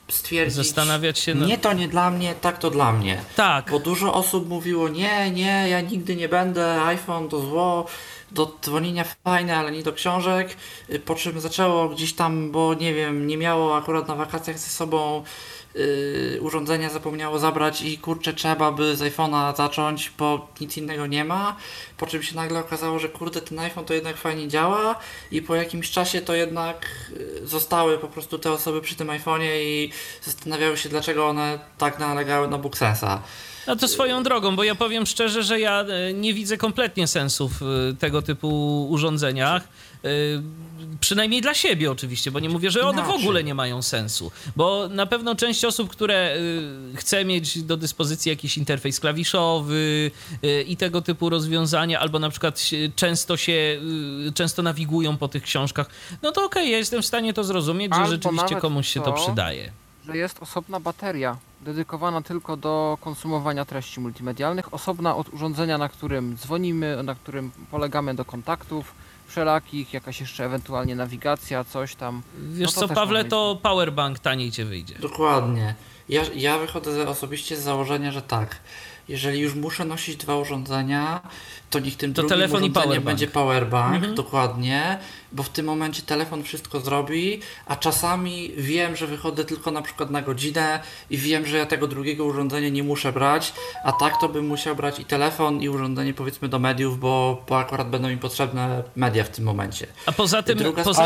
stwierdzić, zastanawiać się nie, to nie dla mnie, tak to dla mnie. Tak. Bo dużo osób mówiło, nie, ja nigdy nie będę, iPhone to zło, do dzwonienia fajne, ale nie do książek, po czym zaczęło gdzieś tam, bo nie wiem, nie miało akurat na wakacjach ze sobą urządzenia, zapomniało zabrać i kurczę, trzeba by z iPhone'a zacząć, bo nic innego nie ma, po czym się nagle okazało, że kurde, ten iPhone to jednak fajnie działa i po jakimś czasie to jednak zostały po prostu te osoby przy tym iPhone'ie i zastanawiały się, dlaczego one tak nalegały na BookSense'a. No to swoją drogą, bo ja powiem szczerze, że ja nie widzę kompletnie sensu w tego typu urządzeniach. Przynajmniej dla siebie oczywiście, bo nie mówię, że one w ogóle nie mają sensu. Bo na pewno część osób, które chce mieć do dyspozycji jakiś interfejs klawiszowy i tego typu rozwiązania, albo na przykład często nawigują po tych książkach, no to okej, ja jestem w stanie to zrozumieć, że Albo rzeczywiście nawet komuś się to przydaje. Że jest osobna bateria dedykowana tylko do konsumowania treści multimedialnych, osobna od urządzenia, na którym dzwonimy, na którym polegamy do kontaktów wszelakich, jakaś jeszcze ewentualnie nawigacja, coś tam. Wiesz no co, Pawle, to powerbank taniej cię wyjdzie. Dokładnie. Ja wychodzę osobiście z założenia, że tak, jeżeli już muszę nosić dwa urządzenia, to niech tym drugim telefon i urządzeniem powerbank. będzie powerbank, dokładnie, bo w tym momencie telefon wszystko zrobi, a czasami wiem, że wychodzę tylko na przykład na godzinę i wiem, że ja tego drugiego urządzenia nie muszę brać, a tak to bym musiał brać i telefon, i urządzenie powiedzmy do mediów, bo akurat będą mi potrzebne media w tym momencie. A poza tym,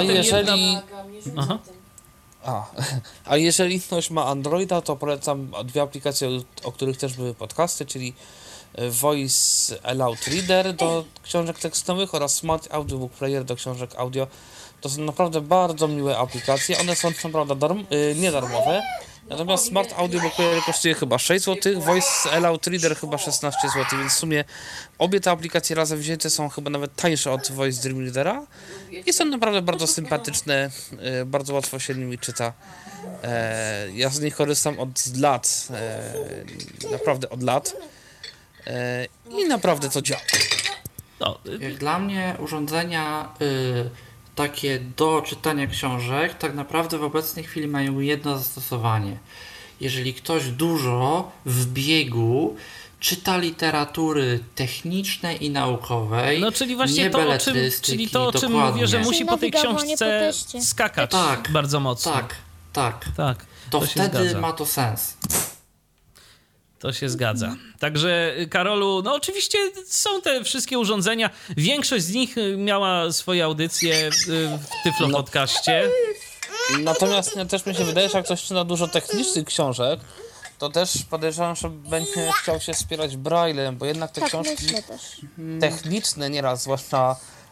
A jeżeli ktoś ma Androida, to polecam dwie aplikacje, o których też były podcasty, czyli Voice Aloud Reader do książek tekstowych oraz Smart Audiobook Player do książek audio. To są naprawdę bardzo miłe aplikacje. One są co prawda niedarmowe, natomiast Smart Audiobook Player kosztuje chyba 6 zł, Voice Aloud Reader chyba 16 zł, więc w sumie obie te aplikacje razem wzięte są chyba nawet tańsze od Voice Dream Readera i są naprawdę bardzo sympatyczne, bardzo łatwo się nimi czyta. Ja z nich korzystam od lat, naprawdę od lat i naprawdę to działa. No. Jak dla mnie urządzenia takie do czytania książek tak naprawdę w obecnej chwili mają jedno zastosowanie. Jeżeli ktoś dużo w biegu czyta literatury technicznej i naukowej, no czyli właśnie nie to, o czym mówię, że musi po tej książce skakać bardzo mocno. Tak. To wtedy ma to sens. To się zgadza. Także Karolu, no oczywiście są te wszystkie urządzenia. Większość z nich miała swoje audycje w Tyflo Podcaście. Natomiast też mi się wydaje, że jak ktoś czyta dużo technicznych książek, to też podejrzewam, że będzie chciał się wspierać Braille'em, bo jednak te książki techniczne nieraz, zwłaszcza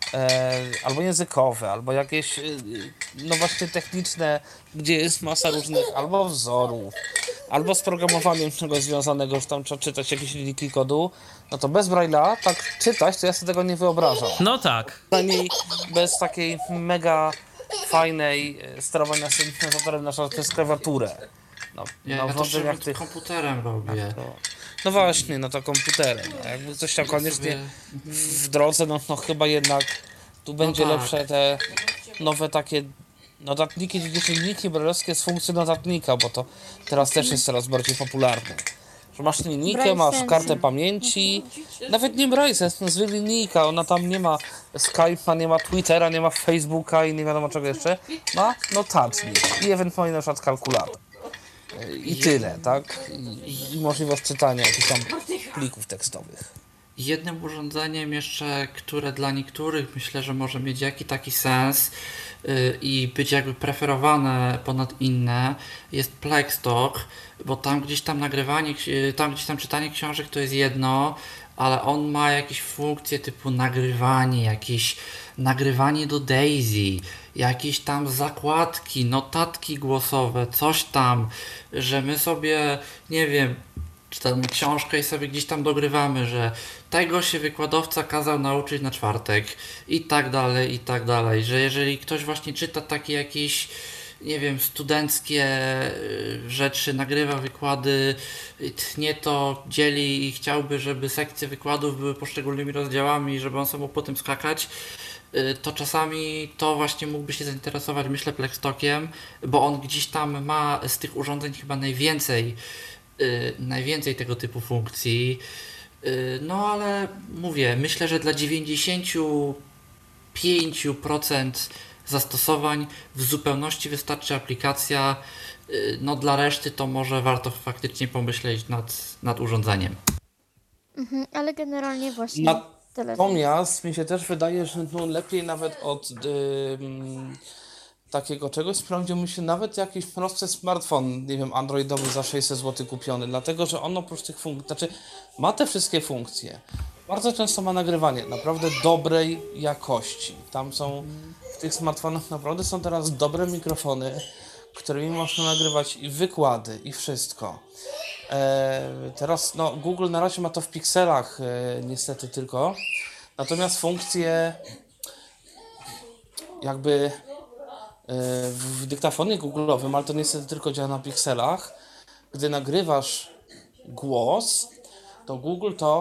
albo językowe, albo jakieś no właśnie techniczne, gdzie jest masa różnych albo wzorów, albo z programowaniem czegoś związanego, że tam trzeba czytać jakieś linijki kodu, no to bez Braille'a tak czytać, to ja sobie tego nie wyobrażam. No tak. Przynajmniej bez takiej mega fajnej sterowania syntezatorem na przykład przez klawiaturę. No, ja to komputerem robię. No właśnie, no to komputerem. A jakby coś tam koniecznie w drodze, no chyba jednak tu będzie lepsze te nowe takie notatniki, dzienniki brajlowskie z funkcją notatnika, bo to teraz też jest coraz bardziej popularne. Że masz linijkę, masz kartę pamięci, nawet nie Braille, to jest linijka, ona tam nie ma Skype'a, nie ma Twittera, nie ma Facebooka i nie wiadomo czego jeszcze. Ma notatnik i ewentualnie na przykład kalkulator. I tyle, tak? I możliwość czytania jakichś tam plików tekstowych. Jednym urządzeniem jeszcze, które dla niektórych myślę, że może mieć taki sens i być jakby preferowane ponad inne, jest Plextalk, bo tam gdzieś tam nagrywanie, tam gdzieś tam czytanie książek to jest jedno, ale on ma jakieś funkcje typu jakieś nagrywanie do Daisy, jakieś tam zakładki, notatki głosowe, coś tam, że my sobie, nie wiem, czytamy książkę i sobie gdzieś tam dogrywamy, że tego się wykładowca kazał nauczyć na czwartek i tak dalej, że jeżeli ktoś właśnie czyta takie jakieś, nie wiem, studenckie rzeczy, nagrywa wykłady, tnie to, dzieli i chciałby, żeby sekcje wykładów były poszczególnymi rozdziałami, żeby on sobie mógł po tym skakać, to czasami to właśnie mógłby się zainteresować, myślę, Plextalkiem, bo on gdzieś tam ma z tych urządzeń chyba najwięcej tego typu funkcji. No ale mówię, myślę, że dla 95% zastosowań w zupełności wystarczy aplikacja. No dla reszty to może warto faktycznie pomyśleć nad urządzeniem. Ale generalnie właśnie telefon. Natomiast mi się też wydaje, że no lepiej nawet od takiego czegoś sprawdziłby się nawet jakiś prosty smartfon, nie wiem, androidowy za 600 zł kupiony, dlatego że on oprócz tych funkcji, znaczy ma te wszystkie funkcje. Bardzo często ma nagrywanie naprawdę dobrej jakości. Tam są, w tych smartfonach naprawdę są teraz dobre mikrofony, którymi można nagrywać i wykłady, i wszystko. Teraz no, Google na razie ma to w pikselach niestety tylko, natomiast funkcje jakby w dyktafonie Google'owym, ale to niestety tylko działa na pikselach, gdy nagrywasz głos, to Google to